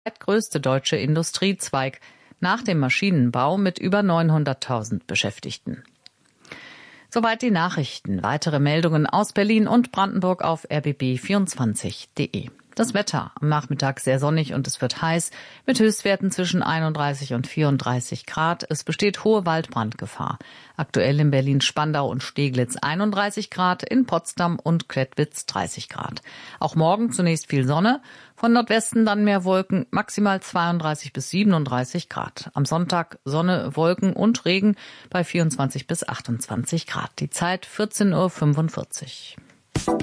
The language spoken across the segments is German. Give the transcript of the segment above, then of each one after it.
zweitgrößte deutsche Industriezweig nach dem Maschinenbau mit über 900.000 Beschäftigten. Soweit die Nachrichten. Weitere Meldungen aus Berlin und Brandenburg auf rbb24.de. Das Wetter am Nachmittag sehr sonnig und es wird heiß mit Höchstwerten zwischen 31 und 34 Grad. Es besteht hohe Waldbrandgefahr. Aktuell in Berlin-Spandau und Steglitz 31 Grad, in Potsdam und Klettwitz 30 Grad. Auch morgen zunächst viel Sonne, von Nordwesten dann mehr Wolken, maximal 32 bis 37 Grad. Am Sonntag Sonne, Wolken und Regen bei 24 bis 28 Grad. Die Zeit 14:45 Uhr.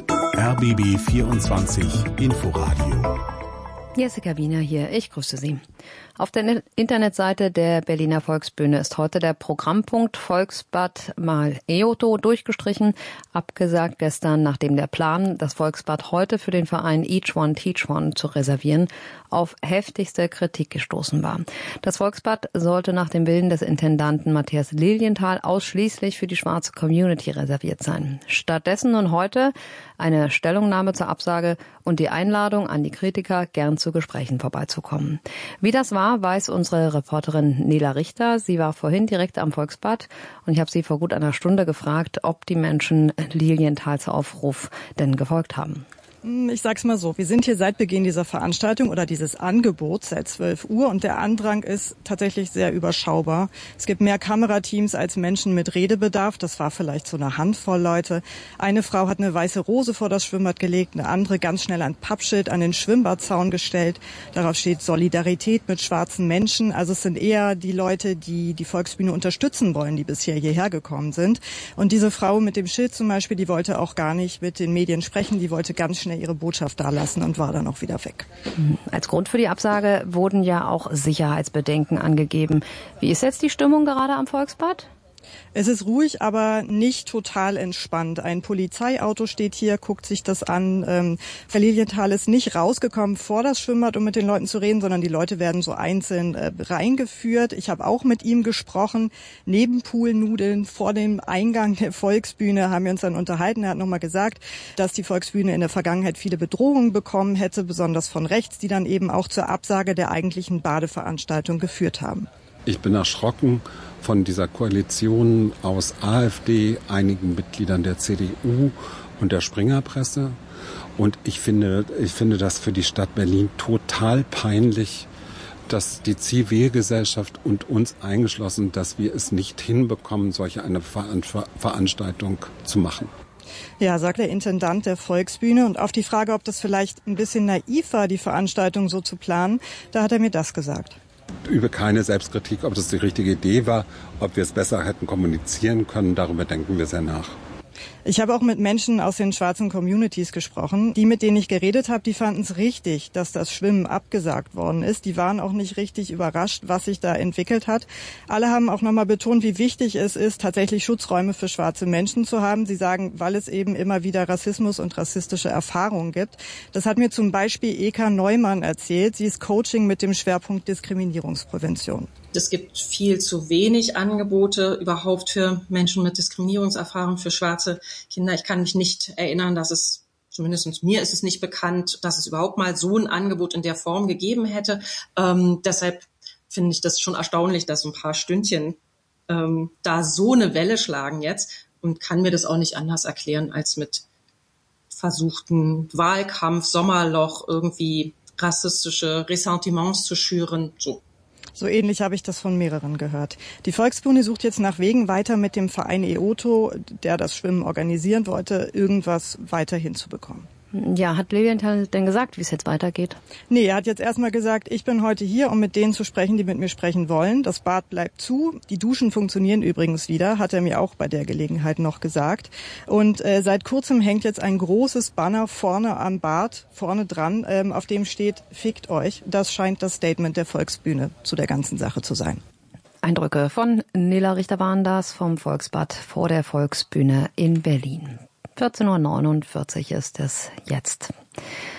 RBB 24 Inforadio. Jessica Wiener hier, ich grüße Sie. Auf der Internetseite der Berliner Volksbühne ist heute der Programmpunkt Volksbad mal EOTO durchgestrichen, abgesagt gestern, nachdem der Plan, das Volksbad heute für den Verein Each One Teach One zu reservieren, auf heftigste Kritik gestoßen war. Das Volksbad sollte nach dem Willen des Intendanten Matthias Lilienthal ausschließlich für die schwarze Community reserviert sein. Stattdessen nun heute eine Stellungnahme zur Absage und die Einladung an die Kritiker, gern zu Gesprächen vorbeizukommen. Wie das war, weiß unsere Reporterin Nela Richter. Sie war vorhin direkt am Volksbad und ich habe sie vor gut einer Stunde gefragt, ob die Menschen Lilienthals Aufruf denn gefolgt haben. Ich sag's mal so, wir sind hier seit Beginn dieser Veranstaltung oder dieses Angebots seit 12 Uhr und der Andrang ist tatsächlich sehr überschaubar. Es gibt mehr Kamerateams als Menschen mit Redebedarf. Das war vielleicht so eine Handvoll Leute. Eine Frau hat eine weiße Rose vor das Schwimmbad gelegt, eine andere ganz schnell ein Pappschild an den Schwimmbadzaun gestellt. Darauf steht Solidarität mit schwarzen Menschen. Also es sind eher die Leute, die die Volksbühne unterstützen wollen, die bisher hierher gekommen sind. Und diese Frau mit dem Schild zum Beispiel, die wollte auch gar nicht mit den Medien sprechen. Die wollte ganz schnell ihre Botschaft dalassen und war dann auch wieder weg. Als Grund für die Absage wurden ja auch Sicherheitsbedenken angegeben. Wie ist jetzt die Stimmung gerade am Volksbad? Es ist ruhig, aber nicht total entspannt. Ein Polizeiauto steht hier, guckt sich das an. Herr Lilienthal ist nicht rausgekommen vor das Schwimmbad, um mit den Leuten zu reden, sondern die Leute werden so einzeln reingeführt. Ich habe auch mit ihm gesprochen. Neben Poolnudeln vor dem Eingang der Volksbühne haben wir uns dann unterhalten. Er hat nochmal gesagt, dass die Volksbühne in der Vergangenheit viele Bedrohungen bekommen hätte, besonders von rechts, die dann eben auch zur Absage der eigentlichen Badeveranstaltung geführt haben. Ich bin erschrocken von dieser Koalition aus AfD, einigen Mitgliedern der CDU und der Springerpresse. Und ich finde das für die Stadt Berlin total peinlich, dass die Zivilgesellschaft und uns eingeschlossen, dass wir es nicht hinbekommen, solche eine Veranstaltung zu machen. Ja, sagt der Intendant der Volksbühne. Und auf die Frage, ob das vielleicht ein bisschen naiv war, die Veranstaltung so zu planen, da hat er mir das gesagt. Übe keine Selbstkritik, ob das die richtige Idee war, ob wir es besser hätten kommunizieren können. Darüber denken wir sehr nach. Ich habe auch mit Menschen aus den schwarzen Communities gesprochen. Die, mit denen ich geredet habe, die fanden es richtig, dass das Schwimmen abgesagt worden ist. Die waren auch nicht richtig überrascht, was sich da entwickelt hat. Alle haben auch nochmal betont, wie wichtig es ist, tatsächlich Schutzräume für schwarze Menschen zu haben. Sie sagen, weil es eben immer wieder Rassismus und rassistische Erfahrungen gibt. Das hat mir zum Beispiel Eka Neumann erzählt. Sie ist Coaching mit dem Schwerpunkt Diskriminierungsprävention. Es gibt viel zu wenig Angebote überhaupt für Menschen mit Diskriminierungserfahrung, für schwarze Kinder. Ich kann mich nicht erinnern, dass es, zumindest mir ist es nicht bekannt, dass es überhaupt mal so ein Angebot in der Form gegeben hätte. Deshalb finde ich das schon erstaunlich, dass so ein paar Stündchen da so eine Welle schlagen jetzt und kann mir das auch nicht anders erklären, als mit versuchten Wahlkampf, Sommerloch, irgendwie rassistische Ressentiments zu schüren, so. So ähnlich habe ich das von mehreren gehört. Die Volksbühne sucht jetzt nach Wegen, weiter mit dem Verein EOTO, der das Schwimmen organisieren wollte, irgendwas weiter hinzubekommen. Ja, hat Lilienthal denn gesagt, wie es jetzt weitergeht? Nee, er hat jetzt erstmal gesagt, ich bin heute hier, um mit denen zu sprechen, die mit mir sprechen wollen. Das Bad bleibt zu. Die Duschen funktionieren übrigens wieder, hat er mir auch bei der Gelegenheit noch gesagt. Und seit kurzem hängt jetzt ein großes Banner vorne am Bad, vorne dran, auf dem steht, fickt euch. Das scheint das Statement der Volksbühne zu der ganzen Sache zu sein. Eindrücke von Nela Richter waren das vom Volksbad vor der Volksbühne in Berlin. 14:49 Uhr ist es jetzt.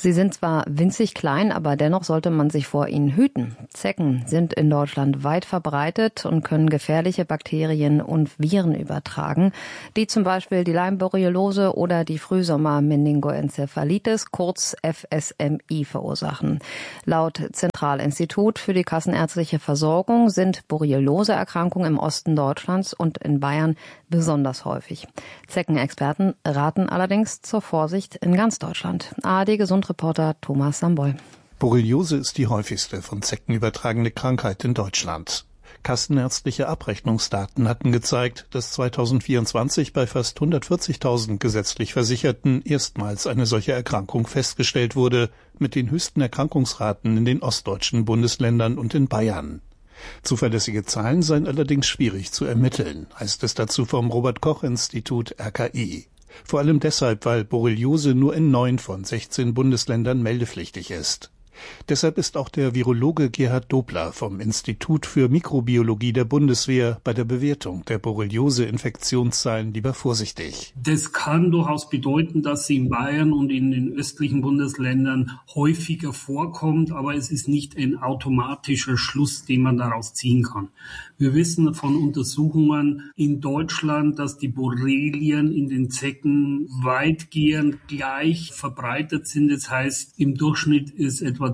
Sie sind zwar winzig klein, aber dennoch sollte man sich vor ihnen hüten. Zecken sind in Deutschland weit verbreitet und können gefährliche Bakterien und Viren übertragen, die zum Beispiel die Leimborreliose oder die Frühsommer-Meningoenzephalitis, kurz FSMI, verursachen. Laut Zentralinstitut für die kassenärztliche Versorgung sind Borreliose-Erkrankungen im Osten Deutschlands und in Bayern besonders häufig. Zeckenexperten raten allerdings zur Vorsicht in ganz Deutschland. ARD-Gesundreporter Thomas Sambol. Borreliose ist die häufigste von Zecken übertragene Krankheit in Deutschland. Kassenärztliche Abrechnungsdaten hatten gezeigt, dass 2024 bei fast 140.000 gesetzlich Versicherten erstmals eine solche Erkrankung festgestellt wurde, mit den höchsten Erkrankungsraten in den ostdeutschen Bundesländern und in Bayern. Zuverlässige Zahlen seien allerdings schwierig zu ermitteln, heißt es dazu vom Robert-Koch-Institut RKI. Vor allem deshalb, weil Borreliose nur in 9 von 16 Bundesländern meldepflichtig ist. Deshalb ist auch der Virologe Gerhard Dobler vom Institut für Mikrobiologie der Bundeswehr bei der Bewertung der Borreliose-Infektionszahlen lieber vorsichtig. Das kann durchaus bedeuten, dass sie in Bayern und in den östlichen Bundesländern häufiger vorkommt, aber es ist nicht ein automatischer Schluss, den man daraus ziehen kann. Wir wissen von Untersuchungen in Deutschland, dass die Borrelien in den Zecken weitgehend gleich verbreitet sind. Das heißt, im Durchschnitt ist etwa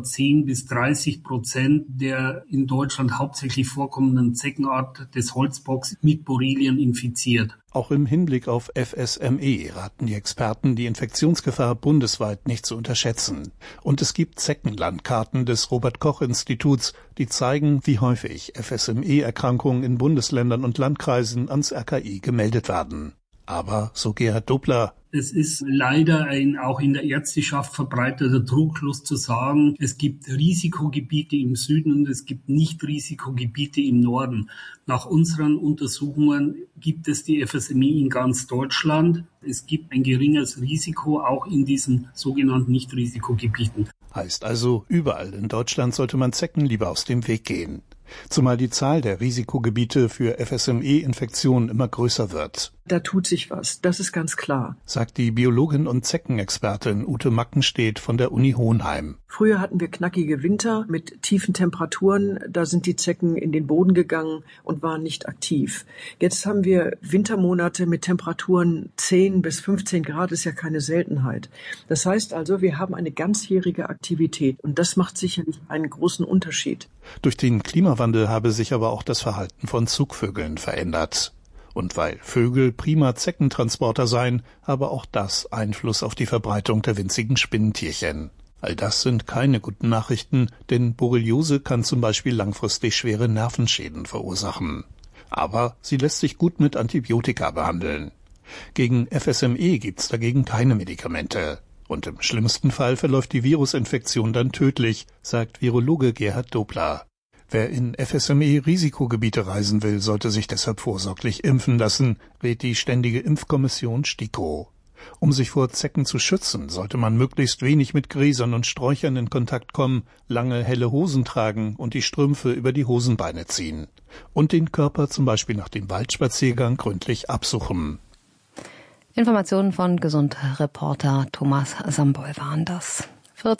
10-30% der in Deutschland hauptsächlich vorkommenden Zeckenart des Holzbocks mit Borrelien infiziert. Auch im Hinblick auf FSME raten die Experten, die Infektionsgefahr bundesweit nicht zu unterschätzen. Und es gibt Zeckenlandkarten des Robert-Koch-Instituts, die zeigen, wie häufig FSME-Erkrankungen in Bundesländern und Landkreisen ans RKI gemeldet werden. Aber, so Gerhard Dobler, es ist leider ein auch in der Ärzteschaft verbreiteter Trugschluss zu sagen, es gibt Risikogebiete im Süden und es gibt Nicht-Risikogebiete im Norden. Nach unseren Untersuchungen gibt es die FSME in ganz Deutschland. Es gibt ein geringes Risiko auch in diesen sogenannten Nicht-Risikogebieten. Heißt also, überall in Deutschland sollte man Zecken lieber aus dem Weg gehen. Zumal die Zahl der Risikogebiete für FSME-Infektionen immer größer wird. Da tut sich was, das ist ganz klar, sagt die Biologin und Zeckenexpertin Ute Mackenstedt von der Uni Hohenheim. Früher hatten wir knackige Winter mit tiefen Temperaturen, da sind die Zecken in den Boden gegangen und waren nicht aktiv. Jetzt haben wir Wintermonate mit Temperaturen 10 bis 15 Grad, ist ja keine Seltenheit. Das heißt also, wir haben eine ganzjährige Aktivität und das macht sicherlich einen großen Unterschied. Durch den Klimawandel habe sich aber auch das Verhalten von Zugvögeln verändert. Und weil Vögel prima Zeckentransporter seien, habe auch das Einfluss auf die Verbreitung der winzigen Spinnentierchen. All das sind keine guten Nachrichten, denn Borreliose kann zum Beispiel langfristig schwere Nervenschäden verursachen. Aber sie lässt sich gut mit Antibiotika behandeln. Gegen FSME gibt's dagegen keine Medikamente. Und im schlimmsten Fall verläuft die Virusinfektion dann tödlich, sagt Virologe Gerhard Dobler. Wer in FSME-Risikogebiete reisen will, sollte sich deshalb vorsorglich impfen lassen, rät die Ständige Impfkommission STIKO. Um sich vor Zecken zu schützen, sollte man möglichst wenig mit Gräsern und Sträuchern in Kontakt kommen, lange helle Hosen tragen und die Strümpfe über die Hosenbeine ziehen. Und den Körper zum Beispiel nach dem Waldspaziergang gründlich absuchen. Informationen von Gesundreporter Thomas Sambol waren das.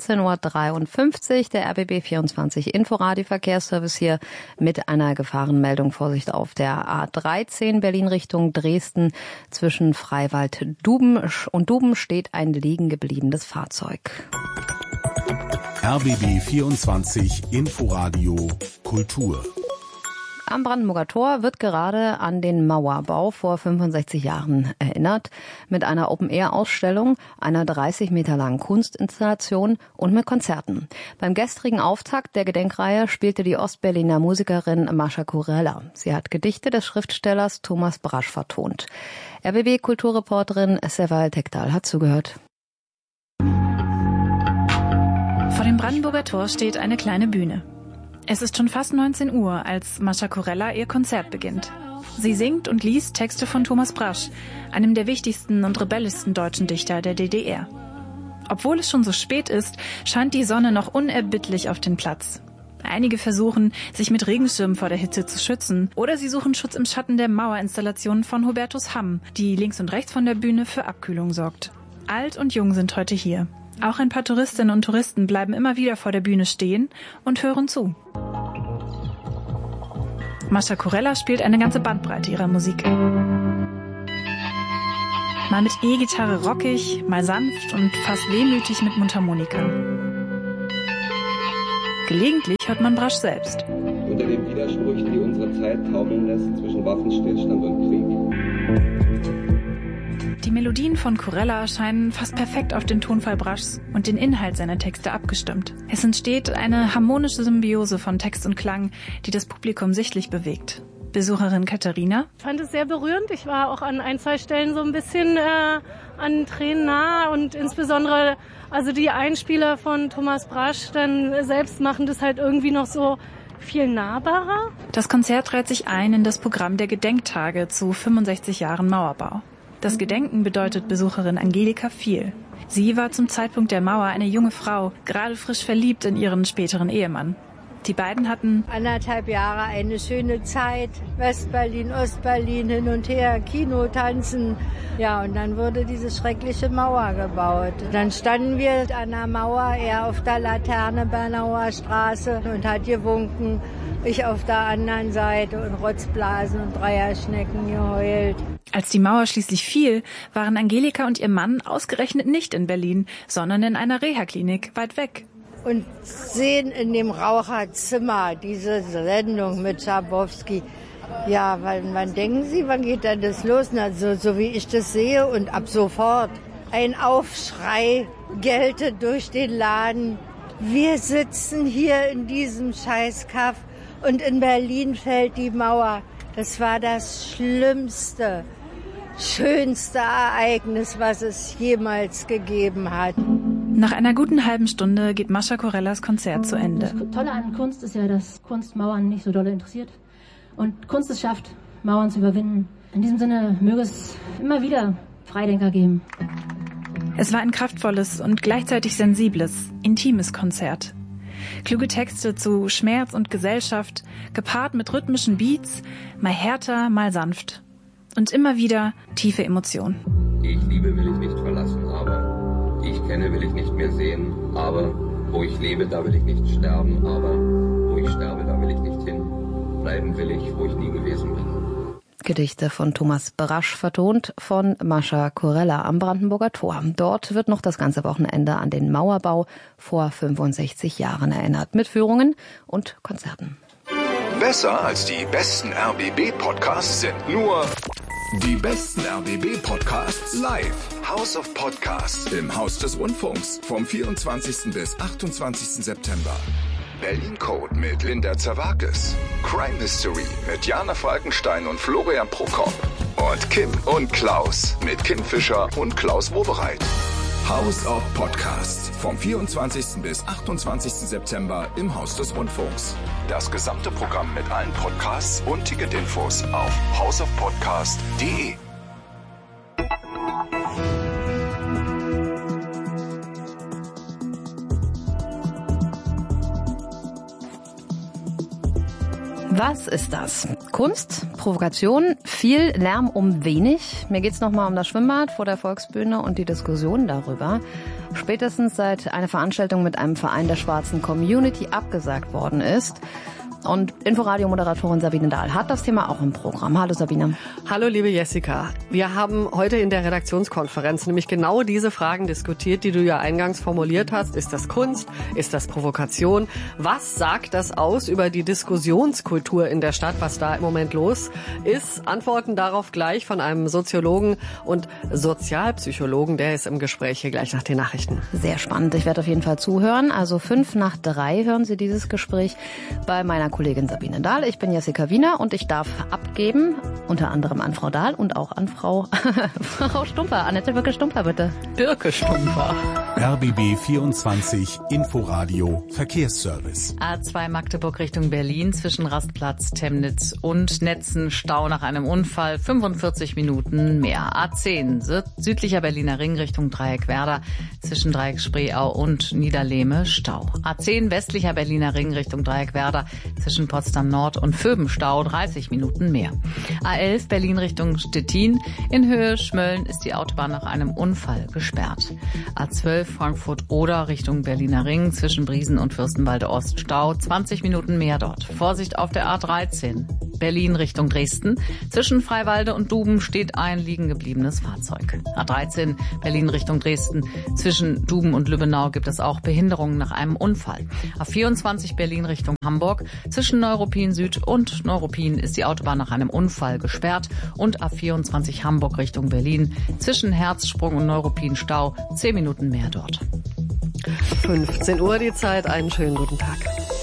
14.53 Uhr, der RBB 24 Inforadio-Verkehrsservice hier mit einer Gefahrenmeldung. Vorsicht auf der A13 Berlin Richtung Dresden. Zwischen Freiwald und Duben steht ein liegen gebliebenes Fahrzeug. RBB 24 Inforadio Kultur. Am Brandenburger Tor wird gerade an den Mauerbau vor 65 Jahren erinnert, mit einer Open-Air-Ausstellung, einer 30 Meter langen Kunstinstallation und mit Konzerten. Beim gestrigen Auftakt der Gedenkreihe spielte die Ostberliner Musikerin Mascha Kurella. Sie hat Gedichte des Schriftstellers Thomas Brasch vertont. RBB-Kulturreporterin Seval Tekdal hat zugehört. Vor dem Brandenburger Tor steht eine kleine Bühne. Es ist schon fast 19 Uhr, als Mascha Kurella ihr Konzert beginnt. Sie singt und liest Texte von Thomas Brasch, einem der wichtigsten und rebellischsten deutschen Dichter der DDR. Obwohl es schon so spät ist, scheint die Sonne noch unerbittlich auf den Platz. Einige versuchen, sich mit Regenschirmen vor der Hitze zu schützen, oder sie suchen Schutz im Schatten der Mauerinstallation von Hubertus Hamm, die links und rechts von der Bühne für Abkühlung sorgt. Alt und jung sind heute hier. Auch ein paar Touristinnen und Touristen bleiben immer wieder vor der Bühne stehen und hören zu. Mascha Kurella spielt eine ganze Bandbreite ihrer Musik. Mal mit E-Gitarre rockig, mal sanft und fast wehmütig mit Mundharmonika. Gelegentlich hört man Brasch selbst. Unter den Widersprüchen, die unsere Zeit taumeln lässt zwischen Waffenstillstand und Krieg. Die Melodien von Kurella scheinen fast perfekt auf den Tonfall Braschs und den Inhalt seiner Texte abgestimmt. Es entsteht eine harmonische Symbiose von Text und Klang, die das Publikum sichtlich bewegt. Besucherin Katharina. Ich fand es sehr berührend. Ich war auch an 1-2 Stellen so ein bisschen an Tränen nah und insbesondere also die Einspieler von Thomas Brasch dann selbst machen das halt irgendwie noch so viel nahbarer. Das Konzert reiht sich ein in das Programm der Gedenktage zu 65 Jahren Mauerbau. Das Gedenken bedeutet Besucherin Angelika viel. Sie war zum Zeitpunkt der Mauer eine junge Frau, gerade frisch verliebt in ihren späteren Ehemann. Die beiden hatten 1,5 Jahre eine schöne Zeit. Westberlin, Ostberlin, hin und her, Kino, Tanzen. Ja, und dann wurde diese schreckliche Mauer gebaut. Dann standen wir an der Mauer, er auf der Laterne Bernauer Straße und hat gewunken. Ich auf der anderen Seite und Rotzblasen und Dreierschnecken geheult. Als die Mauer schließlich fiel, waren Angelika und ihr Mann ausgerechnet nicht in Berlin, sondern in einer Reha-Klinik weit weg. Und sehen in dem Raucherzimmer diese Sendung mit Schabowski. Ja, wann denken Sie, wann geht denn das los? Na, so wie ich das sehe und ab sofort ein Aufschrei gellte durch den Laden. Wir sitzen hier in diesem Scheißkaff und in Berlin fällt die Mauer. Das war das schlimmste, schönste Ereignis, was es jemals gegeben hat. Nach einer guten halben Stunde geht Mascha Kurellas Konzert zu Ende. Das Tolle an Kunst ist ja, dass Kunst Mauern nicht so doll interessiert. Und Kunst es schafft, Mauern zu überwinden. In diesem Sinne möge es immer wieder Freidenker geben. Es war ein kraftvolles und gleichzeitig sensibles, intimes Konzert. Kluge Texte zu Schmerz und Gesellschaft, gepaart mit rhythmischen Beats, mal härter, mal sanft. Und immer wieder tiefe Emotionen. Die ich liebe, will ich nicht verlassen, aber die ich kenne, will ich nicht mehr sehen, aber wo ich lebe, da will ich nicht sterben, aber wo ich sterbe, da will ich nicht hin. Bleiben will ich, wo ich nie gewesen bin. Gedichte von Thomas Brasch, vertont von Mascha Kurella am Brandenburger Tor. Dort wird noch das ganze Wochenende an den Mauerbau vor 65 Jahren erinnert, mit Führungen und Konzerten. Besser als die besten RBB-Podcasts sind nur die besten RBB-Podcasts live. House of Podcasts im Haus des Rundfunks vom 24. bis 28. September. Berlin Code mit Linda Zerwakis. Crime History mit Jana Falkenstein und Florian Prokop. Und Kim und Klaus mit Kim Fischer und Klaus Wobereit. House of Podcasts vom 24. bis 28. September im Haus des Rundfunks. Das gesamte Programm mit allen Podcasts und Ticketinfos auf houseofpodcast.de. Was ist das? Kunst, Provokation, viel Lärm um wenig. Mir geht's nochmal um das Schwimmbad vor der Volksbühne und die Diskussion darüber. Spätestens seit eine Veranstaltung mit einem Verein der schwarzen Community abgesagt worden ist. Und Inforadio-Moderatorin Sabine Dahl hat das Thema auch im Programm. Hallo Sabine. Hallo liebe Jessica. Wir haben heute in der Redaktionskonferenz nämlich genau diese Fragen diskutiert, die du ja eingangs formuliert hast. Ist das Kunst? Ist das Provokation? Was sagt das aus über die Diskussionskultur in der Stadt, was da im Moment los ist? Antworten darauf gleich von einem Soziologen und Sozialpsychologen. Der ist im Gespräch hier gleich nach den Nachrichten. Sehr spannend. Ich werde auf jeden Fall zuhören. Also 2:55 hören Sie dieses Gespräch bei meiner Kollegin Sabine Dahl. Ich bin Jessica Wiener und ich darf abgeben, unter anderem an Frau Dahl und auch an Frau Stumper. Annette Birke-Stumper, bitte. Birke-Stumper. RBB 24 Inforadio Verkehrsservice. A2 Magdeburg Richtung Berlin zwischen Rastplatz, Temnitz und Netzen. Stau nach einem Unfall, 45 Minuten mehr. A10 südlicher Berliner Ring Richtung Dreieck Werder zwischen Dreieck Spreeau und Niederlehme. Stau. A10 westlicher Berliner Ring Richtung Dreieck Werder zwischen Potsdam Nord und Vöbenstau 30 Minuten mehr. A11 Berlin Richtung Stettin. In Höhe Schmölln ist die Autobahn nach einem Unfall gesperrt. A12 Frankfurt-Oder Richtung Berliner Ring zwischen Briesen und Fürstenwalde Ost Stau 20 Minuten mehr dort. Vorsicht auf der A13 Berlin Richtung Dresden. Zwischen Freiwalde und Duben steht ein liegen gebliebenes Fahrzeug. A13 Berlin Richtung Dresden. Zwischen Duben und Lübbenau gibt es auch Behinderungen nach einem Unfall. A24 Berlin Richtung Hamburg. Zwischen Neuruppin Süd und Neuruppin ist die Autobahn nach einem Unfall gesperrt. Und A24 Hamburg Richtung Berlin. Zwischen Herzsprung und Neuruppin Stau 10 Minuten mehr dort. 15 Uhr die Zeit. Einen schönen guten Tag.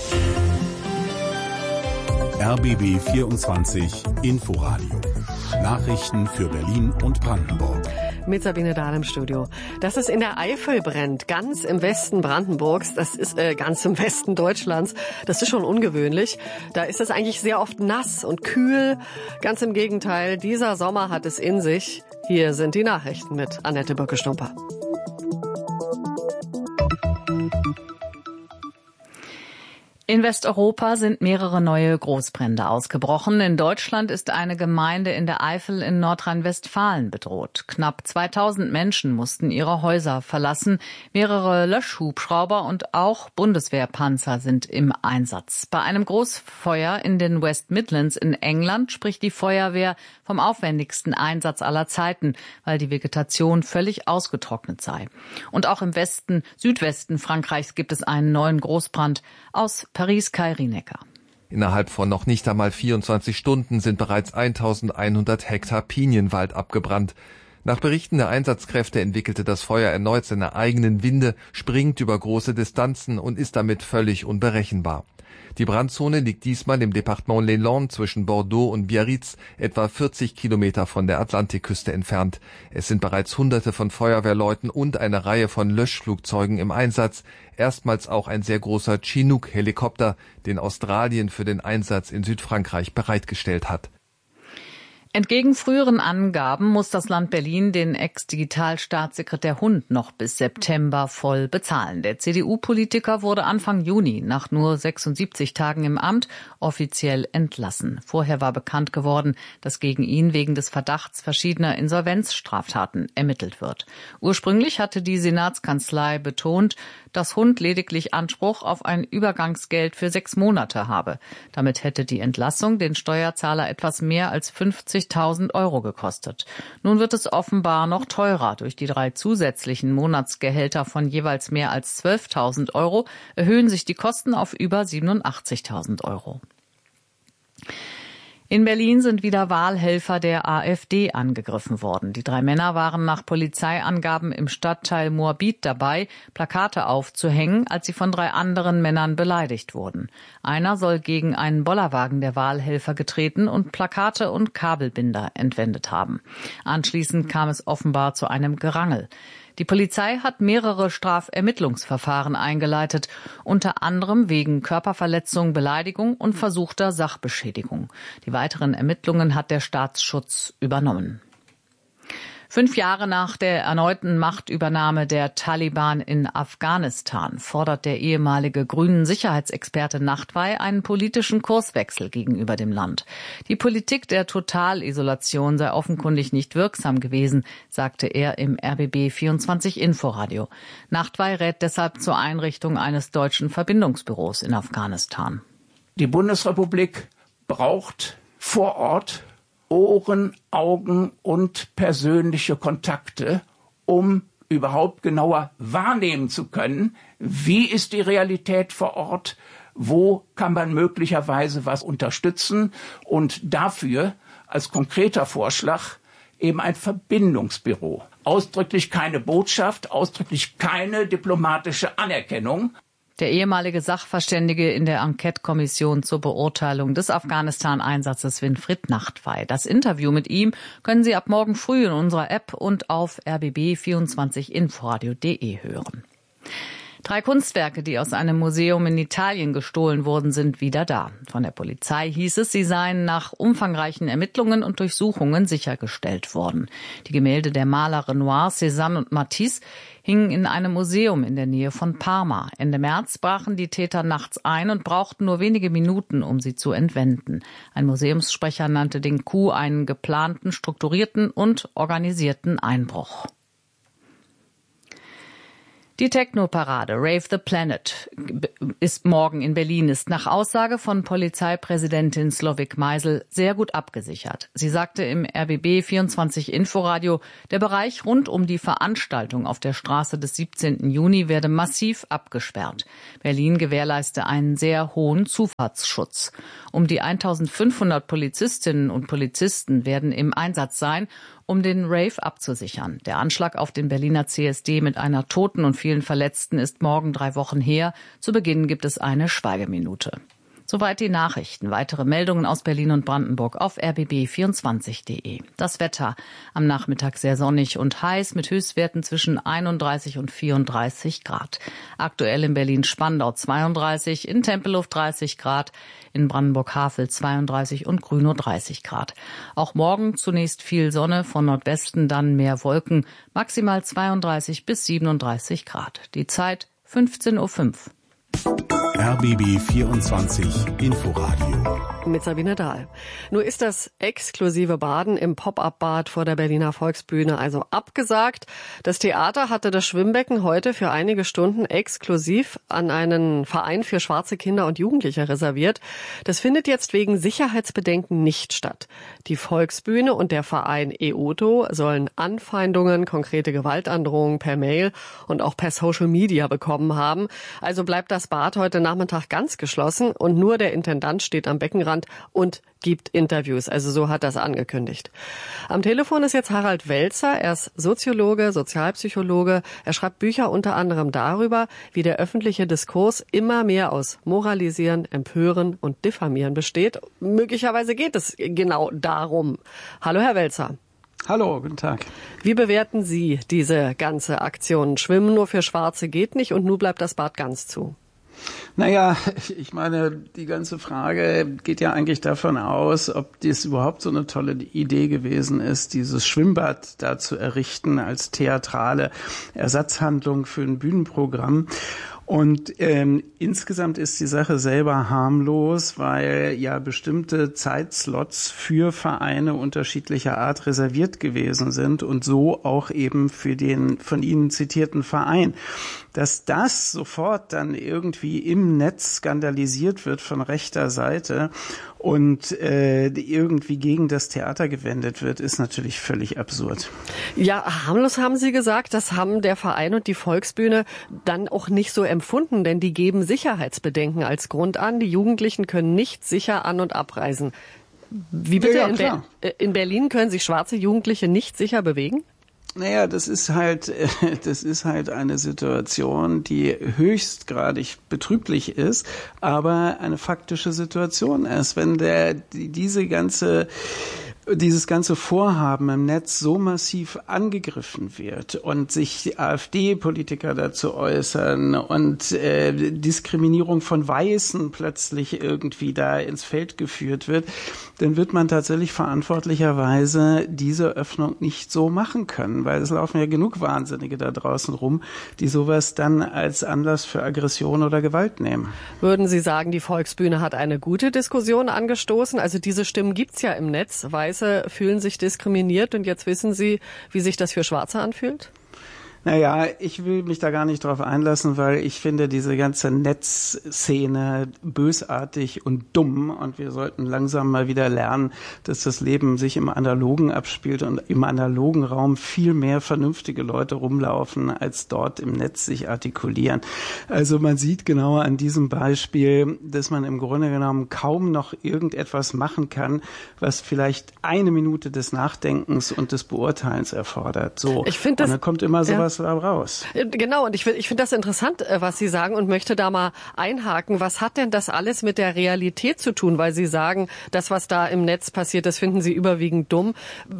RBB 24 Inforadio. Nachrichten für Berlin und Brandenburg. Mit Sabine Dahl im Studio. Dass es in der Eifel brennt, ganz im Westen Brandenburgs, das ist ganz im Westen Deutschlands, das ist schon ungewöhnlich. Da ist es eigentlich sehr oft nass und kühl. Ganz im Gegenteil, dieser Sommer hat es in sich. Hier sind die Nachrichten mit Annette Böcke-Stumper. In Westeuropa sind mehrere neue Großbrände ausgebrochen. In Deutschland ist eine Gemeinde in der Eifel in Nordrhein-Westfalen bedroht. Knapp 2000 Menschen mussten ihre Häuser verlassen. Mehrere Löschhubschrauber und auch Bundeswehrpanzer sind im Einsatz. Bei einem Großfeuer in den West Midlands in England spricht die Feuerwehr vom aufwendigsten Einsatz aller Zeiten, weil die Vegetation völlig ausgetrocknet sei. Und auch im Südwesten Frankreichs gibt es einen neuen Großbrand. Aus Paris, Kai Rienecker. Innerhalb von noch nicht einmal 24 Stunden sind bereits 1100 Hektar Pinienwald abgebrannt. Nach Berichten der Einsatzkräfte entwickelte das Feuer erneut seine eigenen Winde, springt über große Distanzen und ist damit völlig unberechenbar. Die Brandzone liegt diesmal im Departement Les Landes zwischen Bordeaux und Biarritz, etwa 40 Kilometer von der Atlantikküste entfernt. Es sind bereits Hunderte von Feuerwehrleuten und eine Reihe von Löschflugzeugen im Einsatz. Erstmals auch ein sehr großer Chinook-Helikopter, den Australien für den Einsatz in Südfrankreich bereitgestellt hat. Entgegen früheren Angaben muss das Land Berlin den Ex-Digitalstaatssekretär Hund noch bis September voll bezahlen. Der CDU-Politiker wurde Anfang Juni nach nur 76 Tagen im Amt offiziell entlassen. Vorher war bekannt geworden, dass gegen ihn wegen des Verdachts verschiedener Insolvenzstraftaten ermittelt wird. Ursprünglich hatte die Senatskanzlei betont, dass Hund lediglich Anspruch auf ein Übergangsgeld für 6 Monate habe. Damit hätte die Entlassung den Steuerzahler etwas mehr als 50.000 € gekostet. Nun wird es offenbar noch teurer. Durch die 3 zusätzlichen Monatsgehälter von jeweils mehr als 12.000 € erhöhen sich die Kosten auf über 87.000 €. In Berlin sind wieder Wahlhelfer der AfD angegriffen worden. Die 3 Männer waren nach Polizeiangaben im Stadtteil Moabit dabei, Plakate aufzuhängen, als sie von 3 anderen Männern beleidigt wurden. Einer soll gegen einen Bollerwagen der Wahlhelfer getreten und Plakate und Kabelbinder entwendet haben. Anschließend kam es offenbar zu einem Gerangel. Die Polizei hat mehrere Strafermittlungsverfahren eingeleitet, unter anderem wegen Körperverletzung, Beleidigung und versuchter Sachbeschädigung. Die weiteren Ermittlungen hat der Staatsschutz übernommen. 5 Jahre nach der erneuten Machtübernahme der Taliban in Afghanistan fordert der ehemalige grünen Sicherheitsexperte Nachtwey einen politischen Kurswechsel gegenüber dem Land. Die Politik der Totalisolation sei offenkundig nicht wirksam gewesen, sagte er im RBB 24 Inforadio. Nachtwey rät deshalb zur Einrichtung eines deutschen Verbindungsbüros in Afghanistan. Die Bundesrepublik braucht vor Ort Ohren, Augen und persönliche Kontakte, um überhaupt genauer wahrnehmen zu können, wie ist die Realität vor Ort, wo kann man möglicherweise was unterstützen und dafür als konkreter Vorschlag eben ein Verbindungsbüro. Ausdrücklich keine Botschaft, ausdrücklich keine diplomatische Anerkennung. Der ehemalige Sachverständige in der Enquete-Kommission zur Beurteilung des Afghanistan-Einsatzes Winfried Nachtwey. Das Interview mit ihm können Sie ab morgen früh in unserer App und auf rbb24inforadio.de hören. 3 Kunstwerke, die aus einem Museum in Italien gestohlen wurden, sind wieder da. Von der Polizei hieß es, sie seien nach umfangreichen Ermittlungen und Durchsuchungen sichergestellt worden. Die Gemälde der Maler Renoir, Cézanne und Matisse hingen in einem Museum in der Nähe von Parma. Ende März brachen die Täter nachts ein und brauchten nur wenige Minuten, um sie zu entwenden. Ein Museumssprecher nannte den Coup einen geplanten, strukturierten und organisierten Einbruch. Die Techno-Parade Rave the Planet ist morgen in Berlin, ist nach Aussage von Polizeipräsidentin Slowik Meisel sehr gut abgesichert. Sie sagte im RBB 24 Inforadio, der Bereich rund um die Veranstaltung auf der Straße des 17. Juni werde massiv abgesperrt. Berlin gewährleiste einen sehr hohen Zufahrtsschutz. Um die 1500 Polizistinnen und Polizisten werden im Einsatz sein, um den Rave abzusichern. Der Anschlag auf den Berliner CSD mit einer Toten und vielen Verletzten ist morgen 3 Wochen her. Zu Beginn gibt es eine Schweigeminute. Soweit die Nachrichten. Weitere Meldungen aus Berlin und Brandenburg auf rbb24.de. Das Wetter. Am Nachmittag sehr sonnig und heiß mit Höchstwerten zwischen 31 und 34 Grad. Aktuell in Berlin-Spandau 32, in Tempelhof 30 Grad, in Brandenburg-Havel 32 und Grünow 30 Grad. Auch morgen zunächst viel Sonne, von Nordwesten dann mehr Wolken, maximal 32 bis 37 Grad. Die Zeit 15:05 Uhr. RBB 24 Inforadio. Mit Sabine Dahl. Nur ist das exklusive Baden im Pop-up-Bad vor der Berliner Volksbühne also abgesagt. Das Theater hatte das Schwimmbecken heute für einige Stunden exklusiv an einen Verein für schwarze Kinder und Jugendliche reserviert. Das findet jetzt wegen Sicherheitsbedenken nicht statt. Die Volksbühne und der Verein EOTO sollen Anfeindungen, konkrete Gewaltandrohungen per Mail und auch per Social Media bekommen haben. Also bleibt das Bad heute Nachmittag ganz geschlossen und nur der Intendant steht am Beckenrand und gibt Interviews. Also so hat er es angekündigt. Am Telefon ist jetzt Harald Welzer. Er ist Soziologe, Sozialpsychologe. Er schreibt Bücher unter anderem darüber, wie der öffentliche Diskurs immer mehr aus Moralisieren, Empören und Diffamieren besteht. Möglicherweise geht es genau darum. Hallo, Herr Welzer. Hallo, guten Tag. Wie bewerten Sie diese ganze Aktion? Schwimmen nur für Schwarze geht nicht und nun bleibt das Bad ganz zu. Naja, ich meine, die ganze Frage geht ja eigentlich davon aus, ob das überhaupt so eine tolle Idee gewesen ist, dieses Schwimmbad da zu errichten als theatrale Ersatzhandlung für ein Bühnenprogramm. Und insgesamt ist die Sache selber harmlos, weil ja bestimmte Zeitslots für Vereine unterschiedlicher Art reserviert gewesen sind und so auch eben für den von Ihnen zitierten Verein. Dass das sofort dann irgendwie im Netz skandalisiert wird von rechter Seite und irgendwie gegen das Theater gewendet wird, ist natürlich völlig absurd. Ja, harmlos haben Sie gesagt, das haben der Verein und die Volksbühne dann auch nicht so empfunden, denn die geben Sicherheitsbedenken als Grund an. Die Jugendlichen können nicht sicher an- und abreisen. Wie bitte? Ja, in Berlin können sich schwarze Jugendliche nicht sicher bewegen? Naja, das ist halt eine Situation, die höchstgradig betrüblich ist, aber eine faktische Situation ist. Wenn dieses ganze Vorhaben im Netz so massiv angegriffen wird und sich AfD-Politiker dazu äußern und Diskriminierung von Weißen plötzlich irgendwie da ins Feld geführt wird, dann wird man tatsächlich verantwortlicherweise diese Öffnung nicht so machen können, weil es laufen ja genug Wahnsinnige da draußen rum, die sowas dann als Anlass für Aggression oder Gewalt nehmen. Würden Sie sagen, die Volksbühne hat eine gute Diskussion angestoßen? Also diese Stimmen gibt's ja im Netz. Weiße fühlen sich diskriminiert und jetzt wissen Sie, wie sich das für Schwarze anfühlt? Naja, ich will mich da gar nicht drauf einlassen, weil ich finde diese ganze Netzszene bösartig und dumm und wir sollten langsam mal wieder lernen, dass das Leben sich im Analogen abspielt und im analogen Raum viel mehr vernünftige Leute rumlaufen, als dort im Netz sich artikulieren. Also man sieht genau an diesem Beispiel, dass man im Grunde genommen kaum noch irgendetwas machen kann, was vielleicht eine Minute des Nachdenkens und des Beurteilens erfordert. So. Ich finde das, und dann kommt immer sowas das da raus. Genau, und ich finde das interessant, was Sie sagen, und möchte da mal einhaken. Was hat denn das alles mit der Realität zu tun? Weil Sie sagen, das, was da im Netz passiert, das finden Sie überwiegend dumm.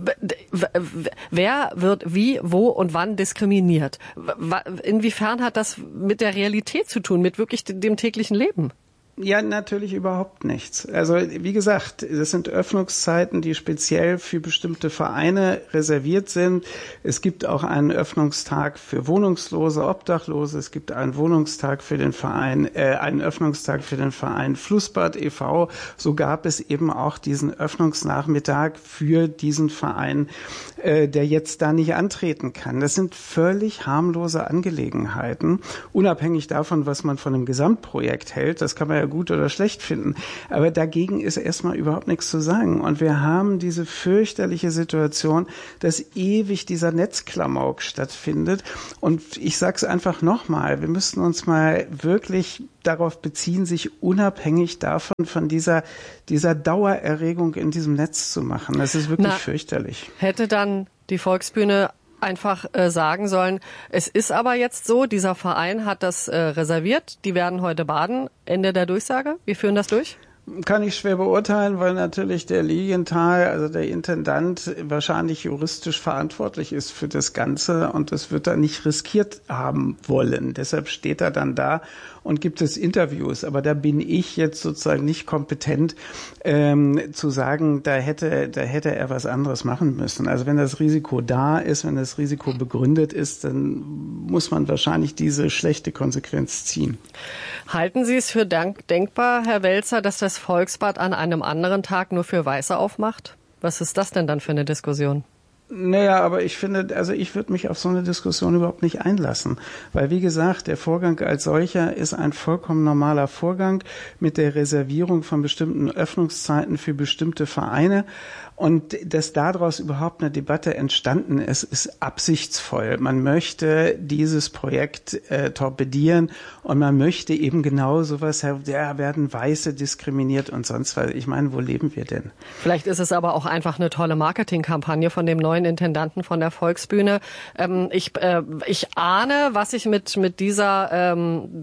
Wer wird wie, wo und wann diskriminiert? Inwiefern hat das mit der Realität zu tun, mit wirklich dem täglichen Leben? Ja, natürlich überhaupt nichts. Also wie gesagt, das sind Öffnungszeiten, die speziell für bestimmte Vereine reserviert sind. Es gibt auch einen Öffnungstag für Wohnungslose, Obdachlose. Es gibt einen Wohnungstag für den Verein, einen Öffnungstag für den Verein Flussbad e.V. So gab es eben auch diesen Öffnungsnachmittag für diesen Verein, der jetzt da nicht antreten kann. Das sind völlig harmlose Angelegenheiten, unabhängig davon, was man von dem Gesamtprojekt hält. Das kann man ja gut oder schlecht finden. Aber dagegen ist erstmal überhaupt nichts zu sagen. Und wir haben diese fürchterliche Situation, dass ewig dieser Netzklamauk stattfindet. Und ich sage es einfach nochmal, wir müssen uns mal wirklich darauf beziehen, sich unabhängig davon von dieser Dauererregung in diesem Netz zu machen. Das ist wirklich fürchterlich. Hätte dann die Volksbühne einfach sagen sollen, es ist aber jetzt so, dieser Verein hat das reserviert, die werden heute baden. Ende der Durchsage. Wir führen das durch? Kann ich schwer beurteilen, weil natürlich der Lilienthal, also der Intendant, wahrscheinlich juristisch verantwortlich ist für das Ganze und das wird er nicht riskiert haben wollen. Deshalb steht er dann da und gibt es Interviews. Aber da bin ich jetzt sozusagen nicht kompetent zu sagen, da hätte er was anderes machen müssen. Also wenn das Risiko da ist, wenn das Risiko begründet ist, dann muss man wahrscheinlich diese schlechte Konsequenz ziehen. Halten Sie es für denkbar, Herr Welzer, dass das Volksbad an einem anderen Tag nur für Weiße aufmacht? Was ist das denn dann für eine Diskussion? Naja, aber ich finde, also ich würde mich auf so eine Diskussion überhaupt nicht einlassen. Weil, wie gesagt, der Vorgang als solcher ist ein vollkommen normaler Vorgang mit der Reservierung von bestimmten Öffnungszeiten für bestimmte Vereine. Und dass daraus überhaupt eine Debatte entstanden ist, ist absichtsvoll. Man möchte dieses Projekt torpedieren und man möchte eben genau sowas, ja, werden Weiße diskriminiert und sonst was. Ich meine, wo leben wir denn? Vielleicht ist es aber auch einfach eine tolle Marketingkampagne von dem neuen Intendanten von der Volksbühne. Ich ahne, was ich mit dieser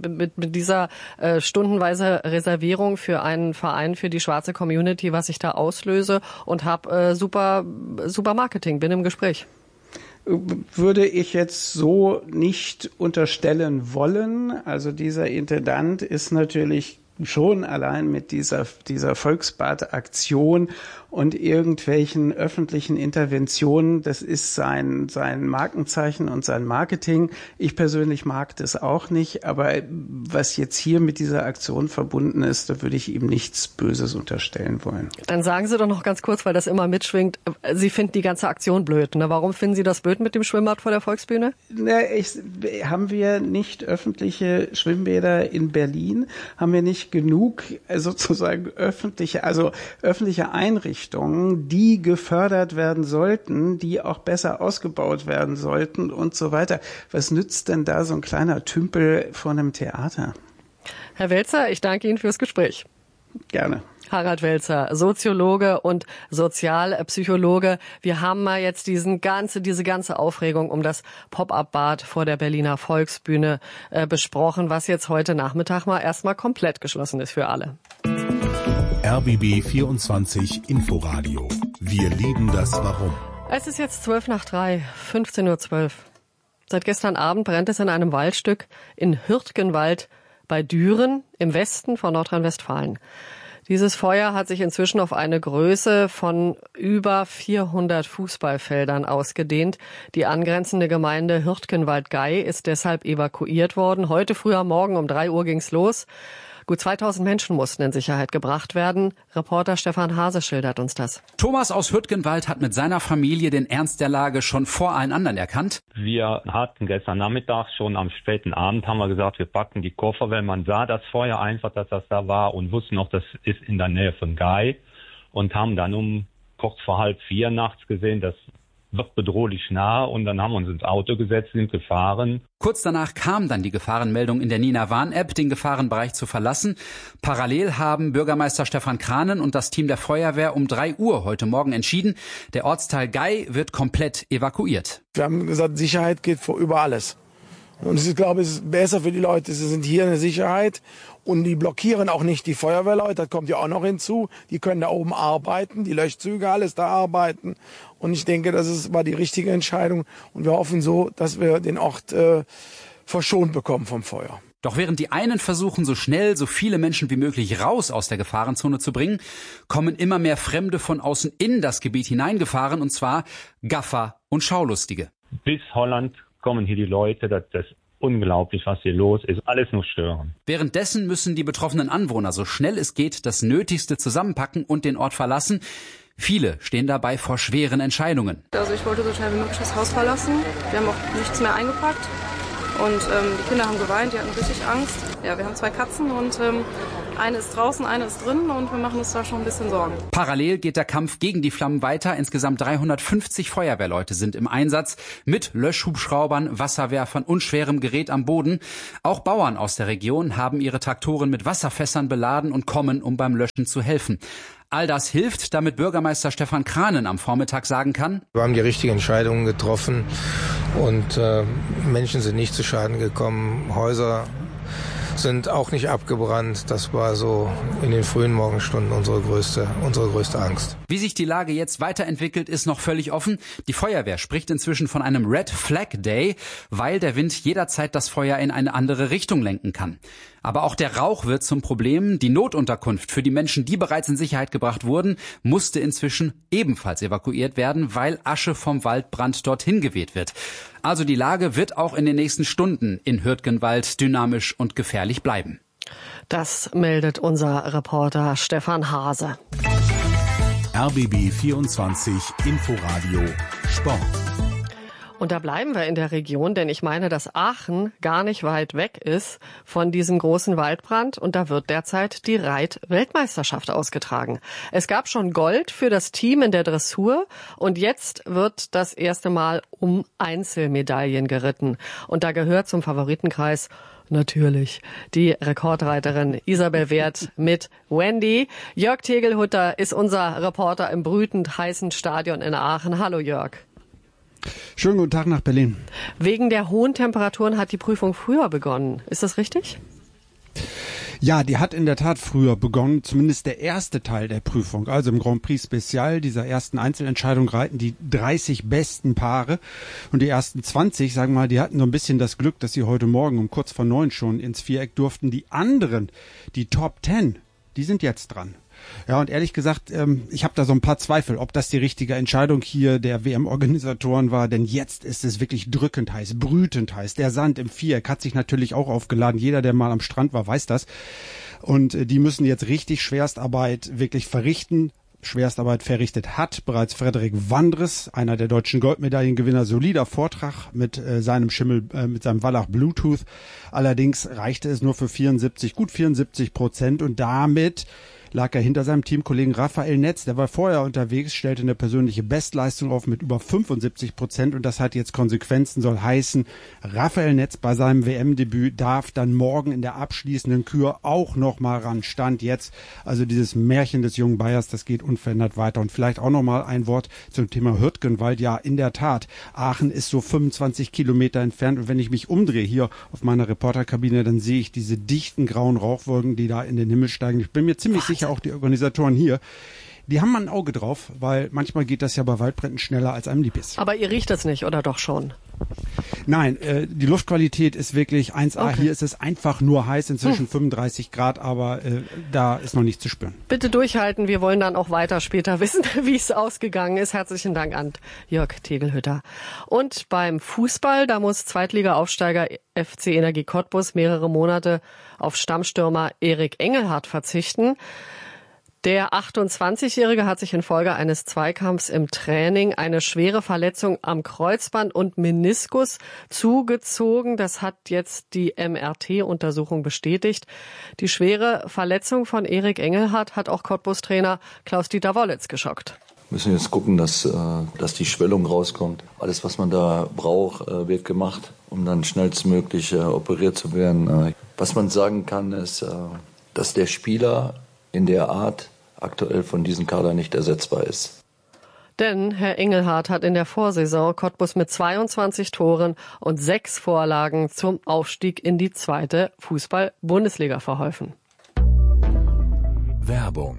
stundenweise Reservierung für einen Verein für die schwarze Community, was ich da auslöse, und habe super Marketing, bin im Gespräch. Würde ich jetzt so nicht unterstellen wollen. Also dieser Intendant ist natürlich schon allein mit dieser Volksbad-Aktion und irgendwelchen öffentlichen Interventionen, das ist sein Markenzeichen und sein Marketing. Ich persönlich mag das auch nicht, aber was jetzt hier mit dieser Aktion verbunden ist, da würde ich ihm nichts Böses unterstellen wollen. Dann sagen Sie doch noch ganz kurz, weil das immer mitschwingt, Sie finden die ganze Aktion blöd. Ne? Warum finden Sie das blöd mit dem Schwimmbad vor der Volksbühne? Haben wir nicht öffentliche Schwimmbäder in Berlin? Haben wir nicht genug sozusagen öffentliche Einrichtungen, die gefördert werden sollten, die auch besser ausgebaut werden sollten und so weiter? Was nützt denn da so ein kleiner Tümpel vor einem Theater? Herr Welzer, ich danke Ihnen fürs Gespräch. Gerne. Harald Welzer, Soziologe und Sozialpsychologe. Wir haben mal jetzt diese ganze Aufregung um das Pop-up-Bad vor der Berliner Volksbühne besprochen, was jetzt heute Nachmittag mal erstmal komplett geschlossen ist für alle. RBB 24 Inforadio. Wir lieben das Warum. Es ist jetzt 3:12, 15:12 Uhr. Seit gestern Abend brennt es in einem Waldstück in Hürtgenwald bei Düren im Westen von Nordrhein-Westfalen. Dieses Feuer hat sich inzwischen auf eine Größe von über 400 Fußballfeldern ausgedehnt. Die angrenzende Gemeinde Hürtgenwald-Gey ist deshalb evakuiert worden. Heute früh am Morgen um 3 Uhr ging's los. Gut 2000 Menschen mussten in Sicherheit gebracht werden. Reporter Stefan Hase schildert uns das. Thomas aus Hürtgenwald hat mit seiner Familie den Ernst der Lage schon vor allen anderen erkannt. Wir hatten gestern Nachmittag schon am späten Abend, haben wir gesagt, wir packen die Koffer, weil man sah das Feuer einfach, dass das da war und wussten noch, das ist in der Nähe von Gey und haben dann kurz vor 3:30 nachts gesehen, dass wird bedrohlich nah und dann haben wir uns ins Auto gesetzt, sind gefahren. Kurz danach kam dann die Gefahrenmeldung in der Nina Warn-App, den Gefahrenbereich zu verlassen. Parallel haben Bürgermeister Stefan Kranen und das Team der Feuerwehr um 3 Uhr heute Morgen entschieden, der Ortsteil Gei wird komplett evakuiert. Wir haben gesagt, Sicherheit geht über alles. Und ich glaube, es ist besser für die Leute, sie sind hier in der Sicherheit und die blockieren auch nicht die Feuerwehrleute, das kommt ja auch noch hinzu. Die können da oben arbeiten, die Löschzüge, alles da arbeiten. Und ich denke, war die richtige Entscheidung und wir hoffen so, dass wir den Ort verschont bekommen vom Feuer. Doch während die einen versuchen, so schnell so viele Menschen wie möglich raus aus der Gefahrenzone zu bringen, kommen immer mehr Fremde von außen in das Gebiet hineingefahren, und zwar Gaffer und Schaulustige. Bis Holland kommen hier die Leute, das ist unglaublich, was hier los ist, alles nur stören. Währenddessen müssen die betroffenen Anwohner so schnell es geht das Nötigste zusammenpacken und den Ort verlassen. Viele stehen dabei vor schweren Entscheidungen. Also ich wollte so schnell wie möglich das Haus verlassen. Wir haben auch nichts mehr eingepackt. Und die Kinder haben geweint, die hatten richtig Angst. Ja, wir haben 2 Katzen und eine ist draußen, eine ist drin und wir machen uns da schon ein bisschen Sorgen. Parallel geht der Kampf gegen die Flammen weiter. Insgesamt 350 Feuerwehrleute sind im Einsatz mit Löschhubschraubern, Wasserwerfern und schwerem Gerät am Boden. Auch Bauern aus der Region haben ihre Traktoren mit Wasserfässern beladen und kommen, um beim Löschen zu helfen. All das hilft, damit Bürgermeister Stefan Kranen am Vormittag sagen kann: Wir haben die richtigen Entscheidungen getroffen und Menschen sind nicht zu Schaden gekommen. Häuser sind auch nicht abgebrannt. Das war so in den frühen Morgenstunden unsere größte Angst. Wie sich die Lage jetzt weiterentwickelt, ist noch völlig offen. Die Feuerwehr spricht inzwischen von einem Red Flag Day, weil der Wind jederzeit das Feuer in eine andere Richtung lenken kann. Aber auch der Rauch wird zum Problem. Die Notunterkunft für die Menschen, die bereits in Sicherheit gebracht wurden, musste inzwischen ebenfalls evakuiert werden, weil Asche vom Waldbrand dorthin geweht wird. Also die Lage wird auch in den nächsten Stunden in Hürtgenwald dynamisch und gefährlich bleiben. Das meldet unser Reporter Stefan Hase. RBB 24 Inforadio Sport. Und da bleiben wir in der Region, denn ich meine, dass Aachen gar nicht weit weg ist von diesem großen Waldbrand und da wird derzeit die Reit-Weltmeisterschaft ausgetragen. Es gab schon Gold für das Team in der Dressur und jetzt wird das erste Mal um Einzelmedaillen geritten. Und da gehört zum Favoritenkreis natürlich die Rekordreiterin Isabel Wert mit Wendy. Jörg Tegelhutter ist unser Reporter im brütend heißen Stadion in Aachen. Hallo Jörg. Schönen guten Tag nach Berlin. Wegen der hohen Temperaturen hat die Prüfung früher begonnen. Ist das richtig? Ja, die hat in der Tat früher begonnen, zumindest der erste Teil der Prüfung. Also im Grand Prix Special, dieser ersten Einzelentscheidung, reiten die 30 besten Paare. Und die ersten 20, sagen wir mal, die hatten so ein bisschen das Glück, dass sie heute Morgen um kurz vor 9 schon ins Viereck durften. Die anderen, die Top 10, die sind jetzt dran. Ja, und ehrlich gesagt, ich habe da so ein paar Zweifel, ob das die richtige Entscheidung hier der WM-Organisatoren war, denn jetzt ist es wirklich drückend heiß, brütend heiß. Der Sand im Viereck hat sich natürlich auch aufgeladen. Jeder, der mal am Strand war, weiß das. Und die müssen jetzt richtig Schwerstarbeit wirklich verrichten. Schwerstarbeit verrichtet hat bereits Frederik Wandres, einer der deutschen Goldmedaillengewinner. Solider Vortrag mit seinem Schimmel, mit seinem Wallach Bluetooth. Allerdings reichte es nur für gut 74%, und damit lag er hinter seinem Teamkollegen Raphael Netz. Der war vorher unterwegs, stellte eine persönliche Bestleistung auf mit über 75%, und das hat jetzt Konsequenzen, soll heißen, Raphael Netz bei seinem WM-Debüt darf dann morgen in der abschließenden Kür auch nochmal ran. Stand jetzt, also dieses Märchen des jungen Bayers, das geht unverändert weiter. Und vielleicht auch nochmal ein Wort zum Thema Hürtgenwald. Ja, in der Tat, Aachen ist so 25 Kilometer entfernt, und wenn ich mich umdrehe hier auf meiner Reporterkabine, dann sehe ich diese dichten grauen Rauchwolken, die da in den Himmel steigen. Ich bin mir ziemlich sicher, auch die Organisatoren hier, die haben mal ein Auge drauf, weil manchmal geht das ja bei Waldbränden schneller, als einem lieb ist. Aber ihr riecht das nicht, oder doch schon? Nein, die Luftqualität ist wirklich 1A. Okay. Hier ist es einfach nur heiß, inzwischen 35 Grad, aber da ist noch nichts zu spüren. Bitte durchhalten, wir wollen dann auch weiter später wissen, wie es ausgegangen ist. Herzlichen Dank an Jörg Tegelhütter. Und beim Fußball, da muss Zweitliga-Aufsteiger FC Energie Cottbus mehrere Monate auf Stammstürmer Erik Engelhardt verzichten. Der 28-Jährige hat sich infolge eines Zweikampfs im Training eine schwere Verletzung am Kreuzband und Meniskus zugezogen. Das hat jetzt die MRT-Untersuchung bestätigt. Die schwere Verletzung von Erik Engelhardt hat auch Cottbus-Trainer Klaus-Dieter Wollitz geschockt. müssen jetzt gucken, dass die Schwellung rauskommt. Alles, was man da braucht, wird gemacht, um dann schnellstmöglich operiert zu werden. Was man sagen kann, ist, dass der Spieler in der Art aktuell von diesem Kader nicht ersetzbar ist. Denn Herr Engelhardt hat in der Vorsaison Cottbus mit 22 Toren und 6 Vorlagen zum Aufstieg in die 2. Fußball-Bundesliga verholfen. Werbung.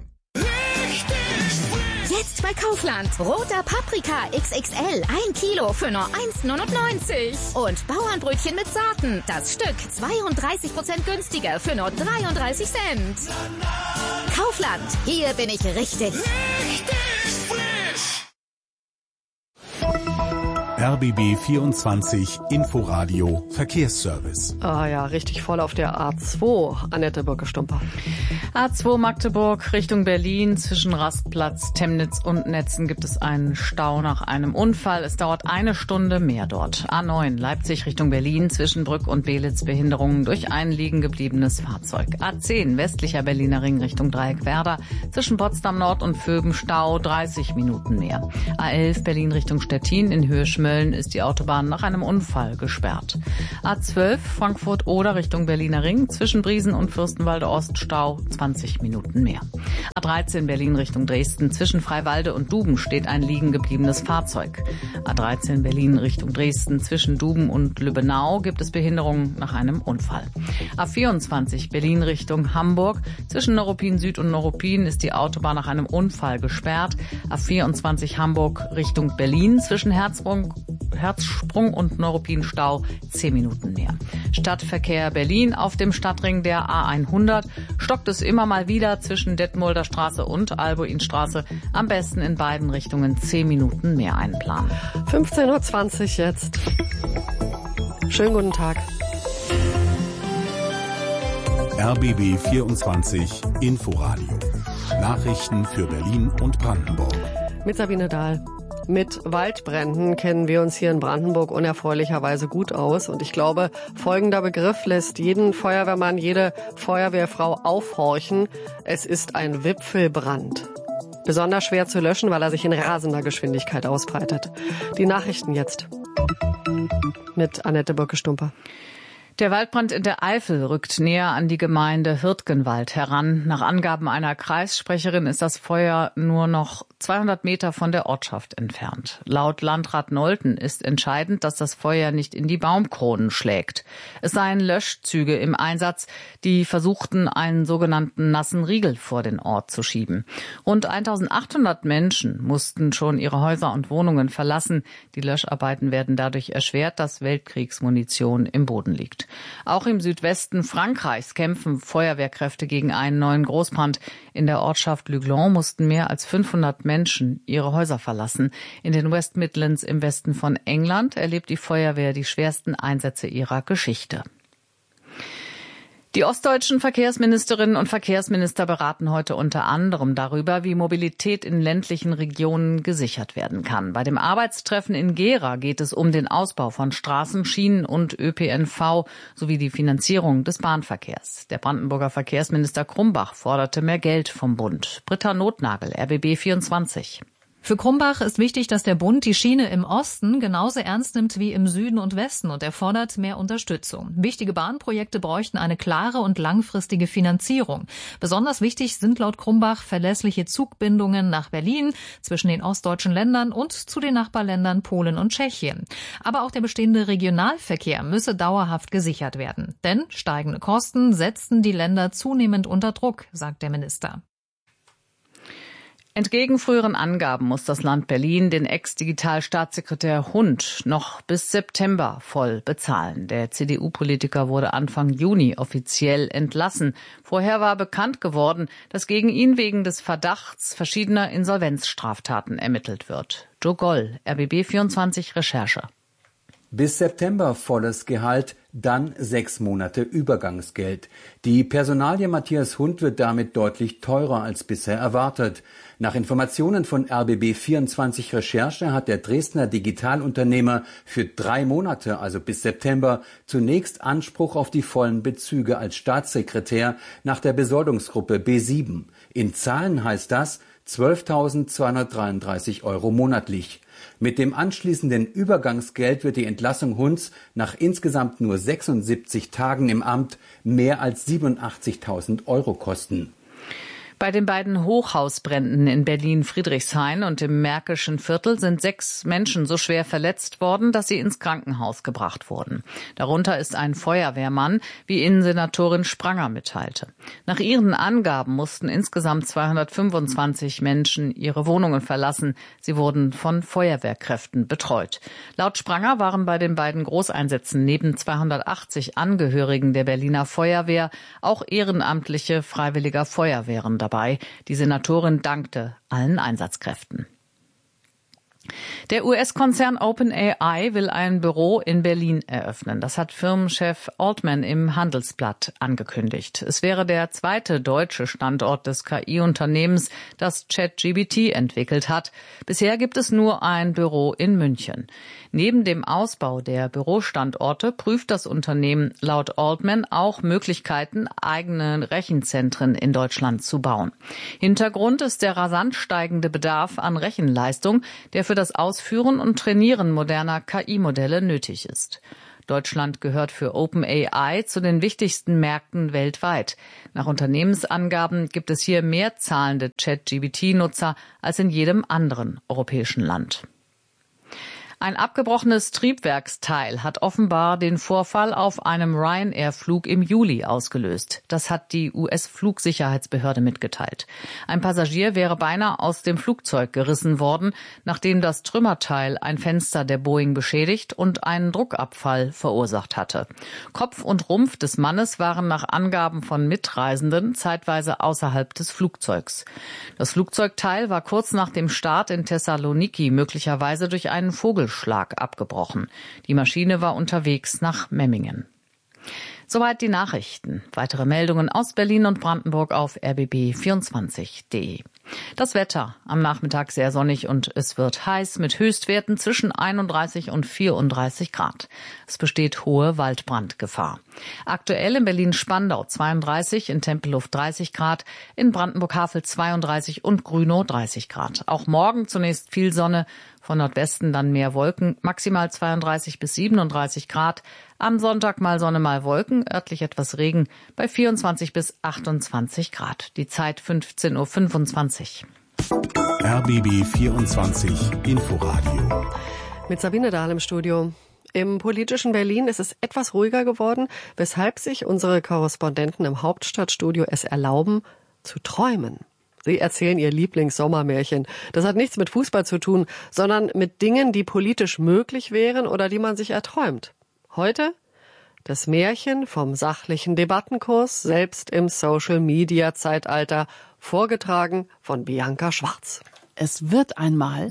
Jetzt bei Kaufland. Roter Paprika XXL. 1 Kilo für nur 1,99. Und Bauernbrötchen mit Sorten. Das Stück 32% günstiger für nur 33 Cent. Kaufland. Hier bin ich richtig. RBB 24 Inforadio Verkehrsservice. Ah ja, richtig voll auf der A2. Annette Birke-Stumper. A2 Magdeburg Richtung Berlin. Zwischen Rastplatz, Temnitz und Netzen gibt es einen Stau nach einem Unfall. Es dauert 1 Stunde mehr dort. A9 Leipzig Richtung Berlin. Zwischen Brück und Belitz Behinderungen durch ein liegen gebliebenes Fahrzeug. A10 westlicher Berliner Ring Richtung Dreieck-Werder. Zwischen Potsdam Nord und Vöben Stau 30 Minuten mehr. A11 Berlin Richtung Stettin in Höhe Schmölln ist die Autobahn nach einem Unfall gesperrt. A12 Frankfurt-Oder Richtung Berliner Ring. Zwischen Briesen und Fürstenwalde Ost Stau 20 Minuten mehr. A13 Berlin Richtung Dresden. Zwischen Freiwalde und Duben steht ein liegen gebliebenes Fahrzeug. A13 Berlin Richtung Dresden. Zwischen Duben und Lübbenau gibt es Behinderungen nach einem Unfall. A24 Berlin Richtung Hamburg. Zwischen Neuruppin Süd und Neuruppin ist die Autobahn nach einem Unfall gesperrt. A24 Hamburg Richtung Berlin. Zwischen Herzsprung und Neuruppin Stau 10 Minuten mehr. Stadtverkehr Berlin auf dem Stadtring der A100 stockt es immer mal wieder zwischen Detmolder Straße und Albuinstraße. Am besten in beiden Richtungen 10 Minuten mehr einplanen. 15:20 Uhr jetzt. Schönen guten Tag. RBB 24 Inforadio. Nachrichten für Berlin und Brandenburg. Mit Sabine Dahl. Mit Waldbränden kennen wir uns hier in Brandenburg unerfreulicherweise gut aus. Und ich glaube, folgender Begriff lässt jeden Feuerwehrmann, jede Feuerwehrfrau aufhorchen. Es ist ein Wipfelbrand. Besonders schwer zu löschen, weil er sich in rasender Geschwindigkeit ausbreitet. Die Nachrichten jetzt. Mit Annette Birke-Stumper. Der Waldbrand in der Eifel rückt näher an die Gemeinde Hirtgenwald heran. Nach Angaben einer Kreissprecherin ist das Feuer nur noch 200 Meter von der Ortschaft entfernt. Laut Landrat Nolten ist entscheidend, dass das Feuer nicht in die Baumkronen schlägt. Es seien Löschzüge im Einsatz, die versuchten, einen sogenannten nassen Riegel vor den Ort zu schieben. Rund 1800 Menschen mussten schon ihre Häuser und Wohnungen verlassen. Die Löscharbeiten werden dadurch erschwert, dass Weltkriegsmunition im Boden liegt. Auch im Südwesten Frankreichs kämpfen Feuerwehrkräfte gegen einen neuen Großbrand. In der Ortschaft Luglon mussten mehr als 500 Menschen ihre Häuser verlassen. In den West Midlands im Westen von England erlebt die Feuerwehr die schwersten Einsätze ihrer Geschichte. Die ostdeutschen Verkehrsministerinnen und Verkehrsminister beraten heute unter anderem darüber, wie Mobilität in ländlichen Regionen gesichert werden kann. Bei dem Arbeitstreffen in Gera geht es um den Ausbau von Straßen, Schienen und ÖPNV sowie die Finanzierung des Bahnverkehrs. Der Brandenburger Verkehrsminister Krumbach forderte mehr Geld vom Bund. Britta Notnagel, RBB 24. Für Krumbach ist wichtig, dass der Bund die Schiene im Osten genauso ernst nimmt wie im Süden und Westen und er fordert mehr Unterstützung. Wichtige Bahnprojekte bräuchten eine klare und langfristige Finanzierung. Besonders wichtig sind laut Krumbach verlässliche Zugbindungen nach Berlin, zwischen den ostdeutschen Ländern und zu den Nachbarländern Polen und Tschechien. Aber auch der bestehende Regionalverkehr müsse dauerhaft gesichert werden. Denn steigende Kosten setzten die Länder zunehmend unter Druck, sagt der Minister. Entgegen früheren Angaben muss das Land Berlin den Ex-Digitalstaatssekretär Hund noch bis September voll bezahlen. Der CDU-Politiker wurde Anfang Juni offiziell entlassen. Vorher war bekannt geworden, dass gegen ihn wegen des Verdachts verschiedener Insolvenzstraftaten ermittelt wird. Joe Goll, RBB 24 Recherche. Bis September volles Gehalt, dann 6 Monate Übergangsgeld. Die Personalie Matthias Hund wird damit deutlich teurer als bisher erwartet. Nach Informationen von RBB 24 Recherche hat der Dresdner Digitalunternehmer für 3 Monate, also bis September, zunächst Anspruch auf die vollen Bezüge als Staatssekretär nach der Besoldungsgruppe B7. In Zahlen heißt das, 12.233 € monatlich. Mit dem anschließenden Übergangsgeld wird die Entlassung Hunds nach insgesamt nur 76 Tagen im Amt mehr als 87.000 € kosten. Bei den beiden Hochhausbränden in Berlin-Friedrichshain und im Märkischen Viertel sind 6 Menschen so schwer verletzt worden, dass sie ins Krankenhaus gebracht wurden. Darunter ist ein Feuerwehrmann, wie Innensenatorin Spranger mitteilte. Nach ihren Angaben mussten insgesamt 225 Menschen ihre Wohnungen verlassen. Sie wurden von Feuerwehrkräften betreut. Laut Spranger waren bei den beiden Großeinsätzen neben 280 Angehörigen der Berliner Feuerwehr auch ehrenamtliche Freiwilliger Feuerwehren dabei. Die Senatorin dankte allen Einsatzkräften. Der US-Konzern OpenAI will ein Büro in Berlin eröffnen. Das hat Firmenchef Altman im Handelsblatt angekündigt. Es wäre der zweite deutsche Standort des KI-Unternehmens, das ChatGPT entwickelt hat. Bisher gibt es nur ein Büro in München. Neben dem Ausbau der Bürostandorte prüft das Unternehmen laut Altman auch Möglichkeiten, eigene Rechenzentren in Deutschland zu bauen. Hintergrund ist der rasant steigende Bedarf an Rechenleistung, der für das Ausführen und Trainieren moderner KI-Modelle nötig ist. Deutschland gehört für OpenAI zu den wichtigsten Märkten weltweit. Nach Unternehmensangaben gibt es hier mehr zahlende ChatGPT-Nutzer als in jedem anderen europäischen Land. Ein abgebrochenes Triebwerksteil hat offenbar den Vorfall auf einem Ryanair-Flug im Juli ausgelöst. Das hat die US-Flugsicherheitsbehörde mitgeteilt. Ein Passagier wäre beinahe aus dem Flugzeug gerissen worden, nachdem das Trümmerteil ein Fenster der Boeing beschädigt und einen Druckabfall verursacht hatte. Kopf und Rumpf des Mannes waren nach Angaben von Mitreisenden zeitweise außerhalb des Flugzeugs. Das Flugzeugteil war kurz nach dem Start in Thessaloniki möglicherweise durch einen Vogelschlag abgebrochen. Die Maschine war unterwegs nach Memmingen. Soweit die Nachrichten. Weitere Meldungen aus Berlin und Brandenburg auf rbb24.de. Das Wetter. Am Nachmittag sehr sonnig und es wird heiß mit Höchstwerten zwischen 31 und 34 Grad. Es besteht hohe Waldbrandgefahr. Aktuell in Berlin-Spandau 32, in Tempelhof 30 Grad, in Brandenburg-Havel 32 und Grünow 30 Grad. Auch morgen zunächst viel Sonne, von Nordwesten dann mehr Wolken, maximal 32 bis 37 Grad. Am Sonntag mal Sonne, mal Wolken, örtlich etwas Regen bei 24 bis 28 Grad. Die Zeit 15.25 Uhr. RBB 24 Inforadio. Mit Sabine Dahl im Studio. Im politischen Berlin ist es etwas ruhiger geworden, weshalb sich unsere Korrespondenten im Hauptstadtstudio es erlauben, zu träumen. Sie erzählen ihr Lieblingssommermärchen. Das hat nichts mit Fußball zu tun, sondern mit Dingen, die politisch möglich wären oder die man sich erträumt. Heute das Märchen vom sachlichen Debattenkurs, selbst im Social-Media-Zeitalter, vorgetragen von Bianca Schwarz. Es wird einmal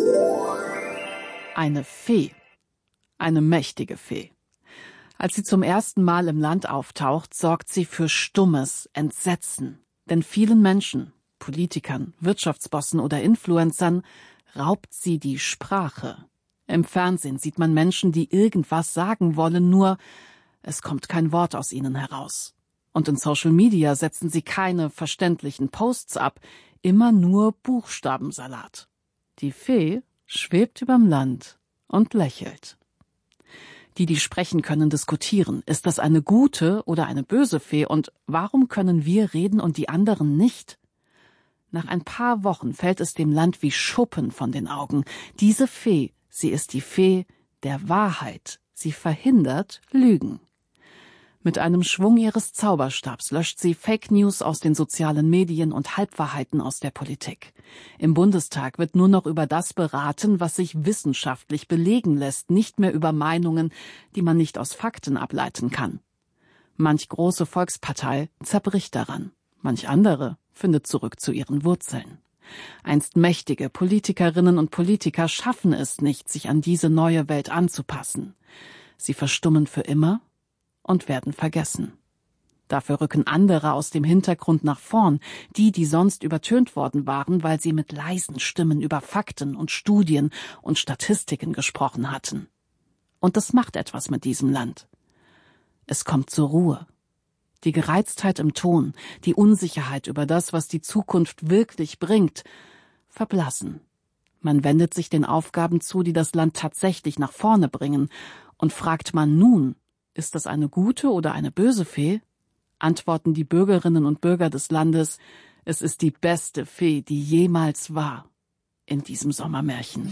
eine Fee, eine mächtige Fee. Als sie zum ersten Mal im Land auftaucht, sorgt sie für stummes Entsetzen. Denn vielen Menschen, Politikern, Wirtschaftsbossen oder Influencern, raubt sie die Sprache. Im Fernsehen sieht man Menschen, die irgendwas sagen wollen, nur es kommt kein Wort aus ihnen heraus. Und in Social Media setzen sie keine verständlichen Posts ab, immer nur Buchstabensalat. Die Fee schwebt überm Land und lächelt. Die sprechen können, diskutieren. Ist das eine gute oder eine böse Fee? Und warum können wir reden und die anderen nicht? Nach ein paar Wochen fällt es dem Land wie Schuppen von den Augen. Diese Fee, sie ist die Fee der Wahrheit. Sie verhindert Lügen. Mit einem Schwung ihres Zauberstabs löscht sie Fake News aus den sozialen Medien und Halbwahrheiten aus der Politik. Im Bundestag wird nur noch über das beraten, was sich wissenschaftlich belegen lässt, nicht mehr über Meinungen, die man nicht aus Fakten ableiten kann. Manch große Volkspartei zerbricht daran, manch andere findet zurück zu ihren Wurzeln. Einst mächtige Politikerinnen und Politiker schaffen es nicht, sich an diese neue Welt anzupassen. Sie verstummen für immer und werden vergessen. Dafür rücken andere aus dem Hintergrund nach vorn, die sonst übertönt worden waren, weil sie mit leisen Stimmen über Fakten und Studien und Statistiken gesprochen hatten. Und das macht etwas mit diesem Land. Es kommt zur Ruhe. Die Gereiztheit im Ton, die Unsicherheit über das, was die Zukunft wirklich bringt, verblassen. Man wendet sich den Aufgaben zu, die das Land tatsächlich nach vorne bringen. Und fragt man nun, ist das eine gute oder eine böse Fee? Antworten die Bürgerinnen und Bürger des Landes, es ist die beste Fee, die jemals war in diesem Sommermärchen.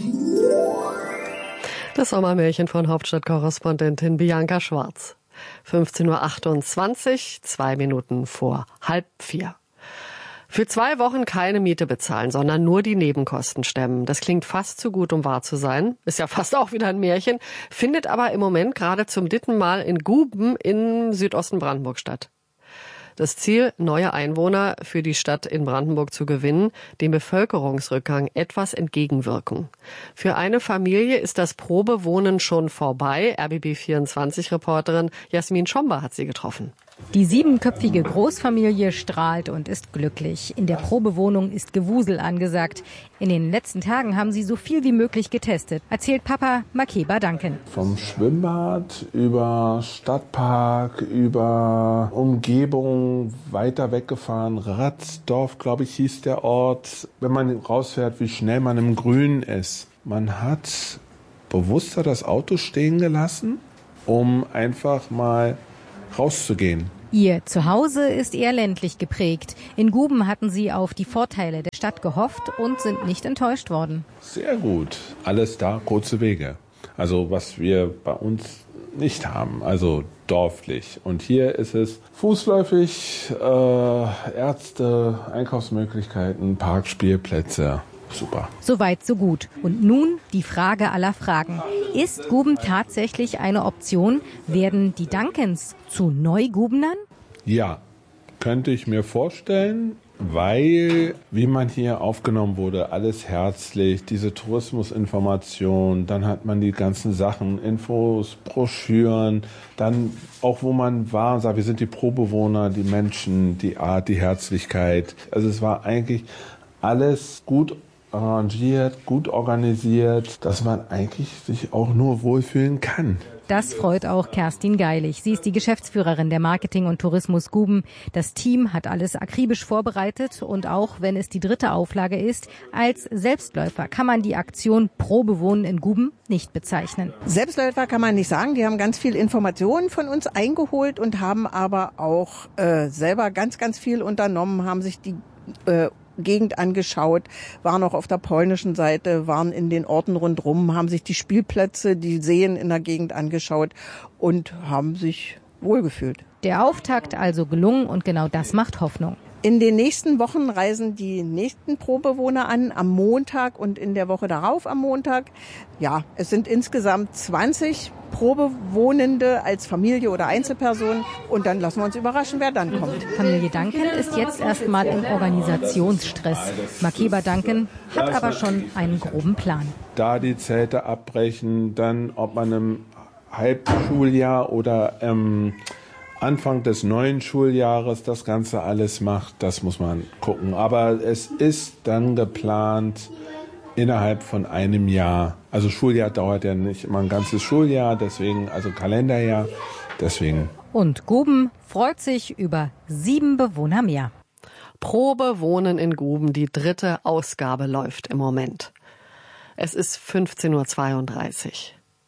Das Sommermärchen von Hauptstadtkorrespondentin Bianca Schwarz. 15.28 Uhr, 2 Minuten vor 3:30. Für 2 Wochen keine Miete bezahlen, sondern nur die Nebenkosten stemmen. Das klingt fast zu gut, um wahr zu sein. Ist ja fast auch wieder ein Märchen, findet aber im Moment gerade zum 3. Mal in Guben im Südosten Brandenburg statt. Das Ziel, neue Einwohner für die Stadt in Brandenburg zu gewinnen, dem Bevölkerungsrückgang etwas entgegenwirken. Für eine Familie ist das Probewohnen schon vorbei. RBB24-Reporterin Jasmin Schomba hat sie getroffen. Die 7-köpfige Großfamilie strahlt und ist glücklich. In der Probewohnung ist Gewusel angesagt. In den letzten Tagen haben sie so viel wie möglich getestet, erzählt Papa Makeba Duncan. Vom Schwimmbad über Stadtpark, über Umgebung, weiter weggefahren. Ratzdorf, glaube ich, hieß der Ort. Wenn man rausfährt, wie schnell man im Grünen ist. Man hat bewusster das Auto stehen gelassen, um einfach mal rauszugehen. Ihr Zuhause ist eher ländlich geprägt. In Guben hatten sie auf die Vorteile der Stadt gehofft und sind nicht enttäuscht worden. Sehr gut. Alles da, kurze Wege. Also was wir bei uns nicht haben, also dorflich. Und hier ist es fußläufig, Ärzte, Einkaufsmöglichkeiten, Parkspielplätze. Super. Soweit, so gut. Und nun die Frage aller Fragen. Ist Guben tatsächlich eine Option? Werden die Duncans zu Neugubenern? Ja, könnte ich mir vorstellen, weil, wie man hier aufgenommen wurde, alles herzlich, diese Tourismusinformation, dann hat man die ganzen Sachen, Infos, Broschüren, dann auch wo man war, sagt, wir sind die Probewohner, die Menschen, die Art, die Herzlichkeit. Also es war eigentlich alles gut arrangiert, gut organisiert, dass man eigentlich sich auch nur wohlfühlen kann. Das freut auch Kerstin Geilig. Sie ist die Geschäftsführerin der Marketing und Tourismus Guben. Das Team hat alles akribisch vorbereitet und auch wenn es die 3. Auflage ist, als Selbstläufer kann man die Aktion Probewohnen in Guben nicht bezeichnen. Selbstläufer kann man nicht sagen. Die haben ganz viel Informationen von uns eingeholt und haben aber auch selber ganz, ganz viel unternommen, haben sich die Gegend angeschaut, waren auch auf der polnischen Seite, waren in den Orten rundherum, haben sich die Spielplätze, die Seen in der Gegend angeschaut und haben sich wohlgefühlt. Der Auftakt also gelungen und genau das macht Hoffnung. In den nächsten Wochen reisen die nächsten Probewohner an, am Montag und in der Woche darauf am Montag. Ja, es sind insgesamt 20 Probewohnende als Familie oder Einzelperson und dann lassen wir uns überraschen, wer dann kommt. Familie Duncan ist jetzt erstmal im Organisationsstress. Makeba Duncan hat aber schon einen groben Plan. Da die Zelte abbrechen, dann ob man im Halbschuljahr oder Anfang des neuen Schuljahres das Ganze alles macht, das muss man gucken. Aber es ist dann geplant innerhalb von einem Jahr. Also Schuljahr dauert ja nicht immer ein ganzes Schuljahr, deswegen, also Kalenderjahr, deswegen. Und Guben freut sich über 7 Bewohner mehr. Probewohnen in Guben, die 3. Ausgabe läuft im Moment. Es ist 15.32 Uhr.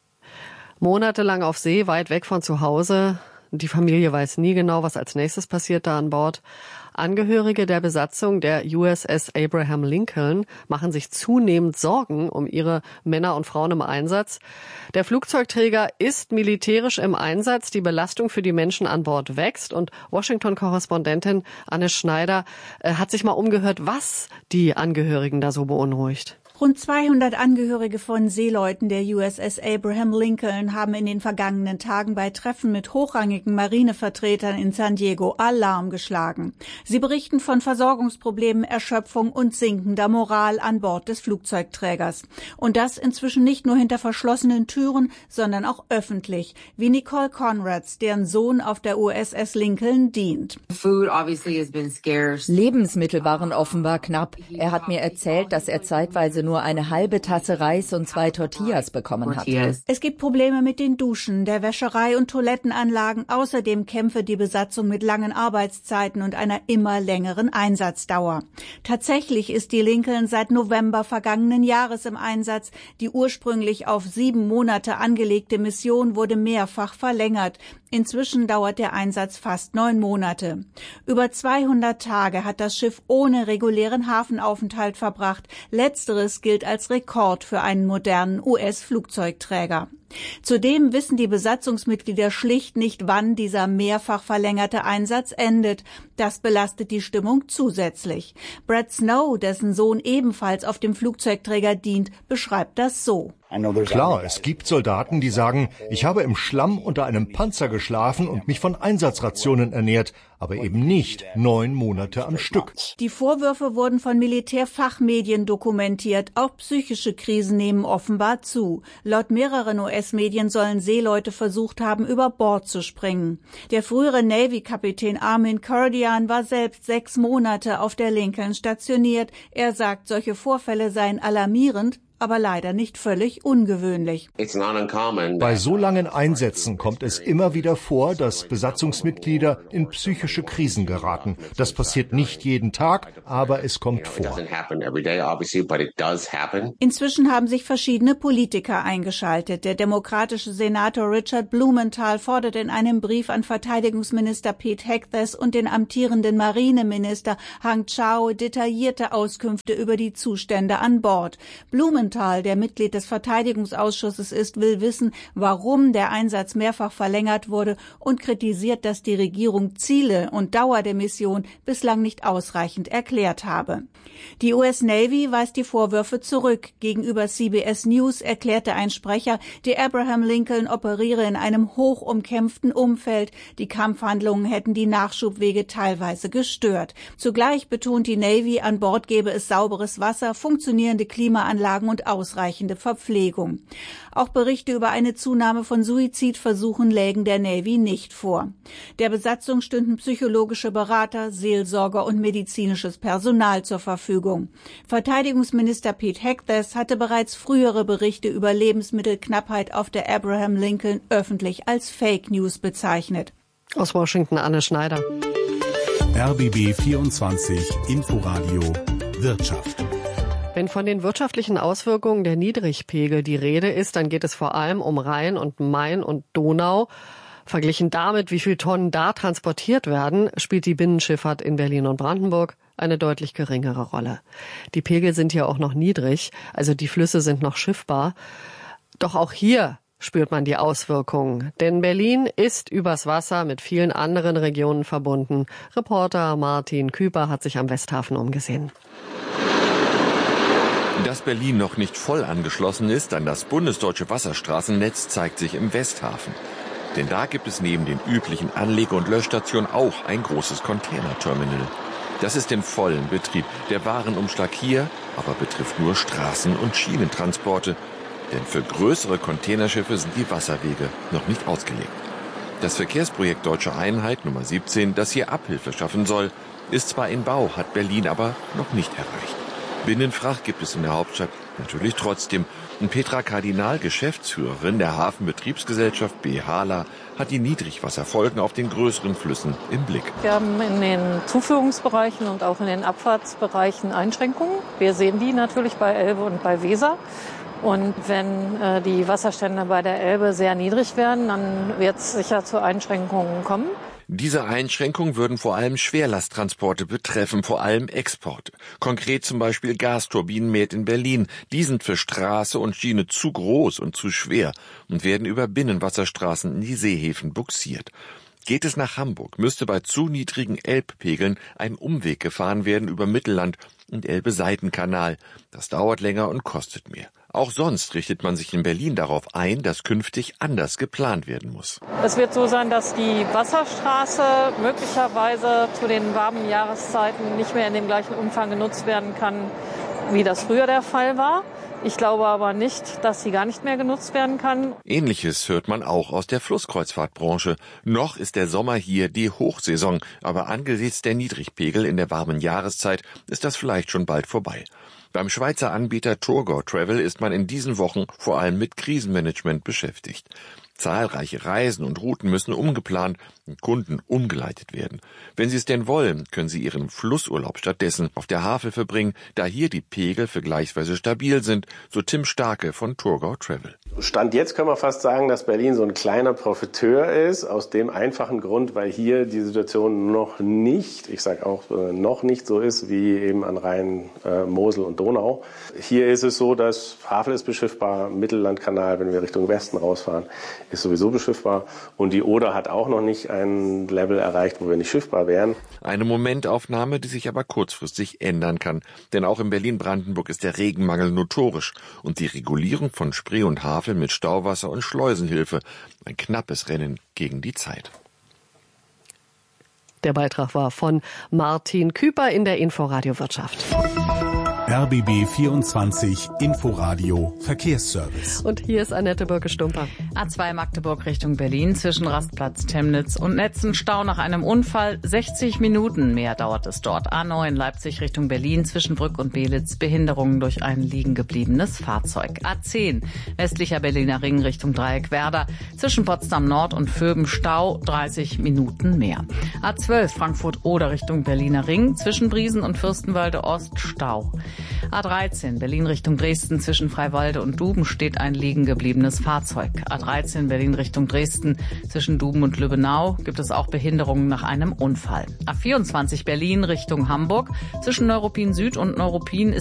Monatelang auf See, weit weg von zu Hause. Die Familie weiß nie genau, was als nächstes passiert da an Bord. Angehörige der Besatzung der USS Abraham Lincoln machen sich zunehmend Sorgen um ihre Männer und Frauen im Einsatz. Der Flugzeugträger ist militärisch im Einsatz. Die Belastung für die Menschen an Bord wächst. Und Washington-Korrespondentin Anne Schneider hat sich mal umgehört, was die Angehörigen da so beunruhigt. Rund 200 Angehörige von Seeleuten der USS Abraham Lincoln haben in den vergangenen Tagen bei Treffen mit hochrangigen Marinevertretern in San Diego Alarm geschlagen. Sie berichten von Versorgungsproblemen, Erschöpfung und sinkender Moral an Bord des Flugzeugträgers. Und das inzwischen nicht nur hinter verschlossenen Türen, sondern auch öffentlich, wie Nicole Conrads, deren Sohn auf der USS Lincoln dient. Lebensmittel waren offenbar knapp. Er hat mir erzählt, dass er zeitweise heute nur eine halbe Tasse Reis und 2 Tortillas bekommen hat. Es gibt Probleme mit den Duschen, der Wäscherei und Toilettenanlagen. Außerdem kämpfe die Besatzung mit langen Arbeitszeiten und einer immer längeren Einsatzdauer. Tatsächlich ist die Lincoln seit November vergangenen Jahres im Einsatz. Die ursprünglich auf 7 Monate angelegte Mission wurde mehrfach verlängert. Inzwischen dauert der Einsatz fast 9 Monate. Über 200 Tage hat das Schiff ohne regulären Hafenaufenthalt verbracht. Letzteres gilt als Rekord für einen modernen US-Flugzeugträger. Zudem wissen die Besatzungsmitglieder schlicht nicht, wann dieser mehrfach verlängerte Einsatz endet. Das belastet die Stimmung zusätzlich. Brad Snow, dessen Sohn ebenfalls auf dem Flugzeugträger dient, beschreibt das so. Klar, es gibt Soldaten, die sagen, ich habe im Schlamm unter einem Panzer geschlafen und mich von Einsatzrationen ernährt, aber eben nicht 9 Monate am Stück. Die Vorwürfe wurden von Militärfachmedien dokumentiert. Auch psychische Krisen nehmen offenbar zu. Laut mehreren US-Medien sollen Seeleute versucht haben, über Bord zu springen. Der frühere Navy-Kapitän Armin Kurdian war selbst 6 Monate auf der Lincoln stationiert. Er sagt, solche Vorfälle seien alarmierend, aber leider nicht völlig ungewöhnlich. Bei so langen Einsätzen kommt es immer wieder vor, dass Besatzungsmitglieder in psychische Krisen geraten. Das passiert nicht jeden Tag, aber es kommt vor. Inzwischen haben sich verschiedene Politiker eingeschaltet. Der demokratische Senator Richard Blumenthal fordert in einem Brief an Verteidigungsminister Pete Hegseth und den amtierenden Marineminister Hang Chau detaillierte Auskünfte über die Zustände an Bord. Blumenthal, der Mitglied des Verteidigungsausschusses ist, will wissen, warum der Einsatz mehrfach verlängert wurde und kritisiert, dass die Regierung Ziele und Dauer der Mission bislang nicht ausreichend erklärt habe. Die US Navy weist die Vorwürfe zurück. Gegenüber CBS News erklärte ein Sprecher, die Abraham Lincoln operiere in einem hoch umkämpften Umfeld. Die Kampfhandlungen hätten die Nachschubwege teilweise gestört. Zugleich betont die Navy, an Bord gebe es sauberes Wasser, funktionierende Klimaanlagen und ausreichende Verpflegung. Auch Berichte über eine Zunahme von Suizidversuchen lägen der Navy nicht vor. Der Besatzung stünden psychologische Berater, Seelsorger und medizinisches Personal zur Verfügung. Verteidigungsminister Pete Hegseth hatte bereits frühere Berichte über Lebensmittelknappheit auf der Abraham Lincoln öffentlich als Fake News bezeichnet. Aus Washington Anne Schneider. RBB 24 Inforadio Wirtschaft. Wenn von den wirtschaftlichen Auswirkungen der Niedrigpegel die Rede ist, dann geht es vor allem um Rhein und Main und Donau. Verglichen damit, wie viel Tonnen da transportiert werden, spielt die Binnenschifffahrt in Berlin und Brandenburg eine deutlich geringere Rolle. Die Pegel sind hier auch noch niedrig, also die Flüsse sind noch schiffbar. Doch auch hier spürt man die Auswirkungen. Denn Berlin ist übers Wasser mit vielen anderen Regionen verbunden. Reporter Martin Küper hat sich am Westhafen umgesehen. Dass Berlin noch nicht voll angeschlossen ist an das bundesdeutsche Wasserstraßennetz, zeigt sich im Westhafen. Denn da gibt es neben den üblichen Anlege- und Löschstationen auch ein großes Containerterminal. Das ist in vollem Betrieb. Der Warenumschlag hier aber betrifft nur Straßen- und Schienentransporte. Denn für größere Containerschiffe sind die Wasserwege noch nicht ausgelegt. Das Verkehrsprojekt Deutsche Einheit Nummer 17, das hier Abhilfe schaffen soll, ist zwar in Bau, hat Berlin aber noch nicht erreicht. Binnenfracht gibt es in der Hauptstadt natürlich trotzdem. Und Petra Kardinal, Geschäftsführerin der Hafenbetriebsgesellschaft BHLA, hat die Niedrigwasserfolgen auf den größeren Flüssen im Blick. Wir haben in den Zuführungsbereichen und auch in den Abfahrtsbereichen Einschränkungen. Wir sehen die natürlich bei Elbe und bei Weser. Und wenn die Wasserstände bei der Elbe sehr niedrig werden, dann wird es sicher zu Einschränkungen kommen. Diese Einschränkungen würden vor allem Schwerlasttransporte betreffen, vor allem Exporte. Konkret zum Beispiel Gasturbinenmäht in Berlin. Die sind für Straße und Schiene zu groß und zu schwer und werden über Binnenwasserstraßen in die Seehäfen bugsiert. Geht es nach Hamburg, müsste bei zu niedrigen Elbpegeln ein Umweg gefahren werden über Mittelland und Elbe-Seitenkanal. Das dauert länger und kostet mehr. Auch sonst richtet man sich in Berlin darauf ein, dass künftig anders geplant werden muss. Es wird so sein, dass die Wasserstraße möglicherweise zu den warmen Jahreszeiten nicht mehr in dem gleichen Umfang genutzt werden kann, wie das früher der Fall war. Ich glaube aber nicht, dass sie gar nicht mehr genutzt werden kann. Ähnliches hört man auch aus der Flusskreuzfahrtbranche. Noch ist der Sommer hier die Hochsaison, aber angesichts der Niedrigpegel in der warmen Jahreszeit ist das vielleicht schon bald vorbei. Beim Schweizer Anbieter Thurgau Travel ist man in diesen Wochen vor allem mit Krisenmanagement beschäftigt. Zahlreiche Reisen und Routen müssen umgeplant und Kunden umgeleitet werden. Wenn Sie es denn wollen, können Sie Ihren Flussurlaub stattdessen auf der Havel verbringen, da hier die Pegel vergleichsweise stabil sind, so Tim Starke von Thurgau Travel. Stand jetzt können wir fast sagen, dass Berlin so ein kleiner Profiteur ist, aus dem einfachen Grund, weil hier die Situation noch nicht, ich sage auch noch nicht so ist wie eben an Rhein, Mosel und Donau. Hier ist es so, dass Havel ist beschiffbar, Mittellandkanal, wenn wir Richtung Westen rausfahren, ist sowieso beschiffbar und die Oder hat auch noch nicht ein Level erreicht, wo wir nicht schiffbar wären. Eine Momentaufnahme, die sich aber kurzfristig ändern kann, denn auch in Berlin-Brandenburg ist der Regenmangel notorisch und die Regulierung von Spree und Havel mit Stauwasser und Schleusenhilfe ein knappes Rennen gegen die Zeit. Der Beitrag war von Martin Küper in der Inforadio Wirtschaft. RBB 24 Inforadio Verkehrsservice. Und hier ist Annette Birke-Stumper. A2 Magdeburg Richtung Berlin zwischen Rastplatz Temnitz und Netzen Stau nach einem Unfall. 60 Minuten mehr dauert es dort. A9 Leipzig Richtung Berlin zwischen Brück und Belitz Behinderungen durch ein liegen gebliebenes Fahrzeug. A10 westlicher Berliner Ring Richtung Dreieckwerder zwischen Potsdam Nord und Vöben Stau 30 Minuten mehr. A12 Frankfurt-Oder Richtung Berliner Ring zwischen Briesen und Fürstenwalde Ost Stau. A13 Berlin Richtung Dresden zwischen Freiwalde und Duben steht ein liegen gebliebenes Fahrzeug. A13 Berlin Richtung Dresden zwischen Duben und Lübbenau gibt es auch Behinderungen nach einem Unfall. A24 Berlin Richtung Hamburg zwischen Neuruppin Süd und Neuruppin ist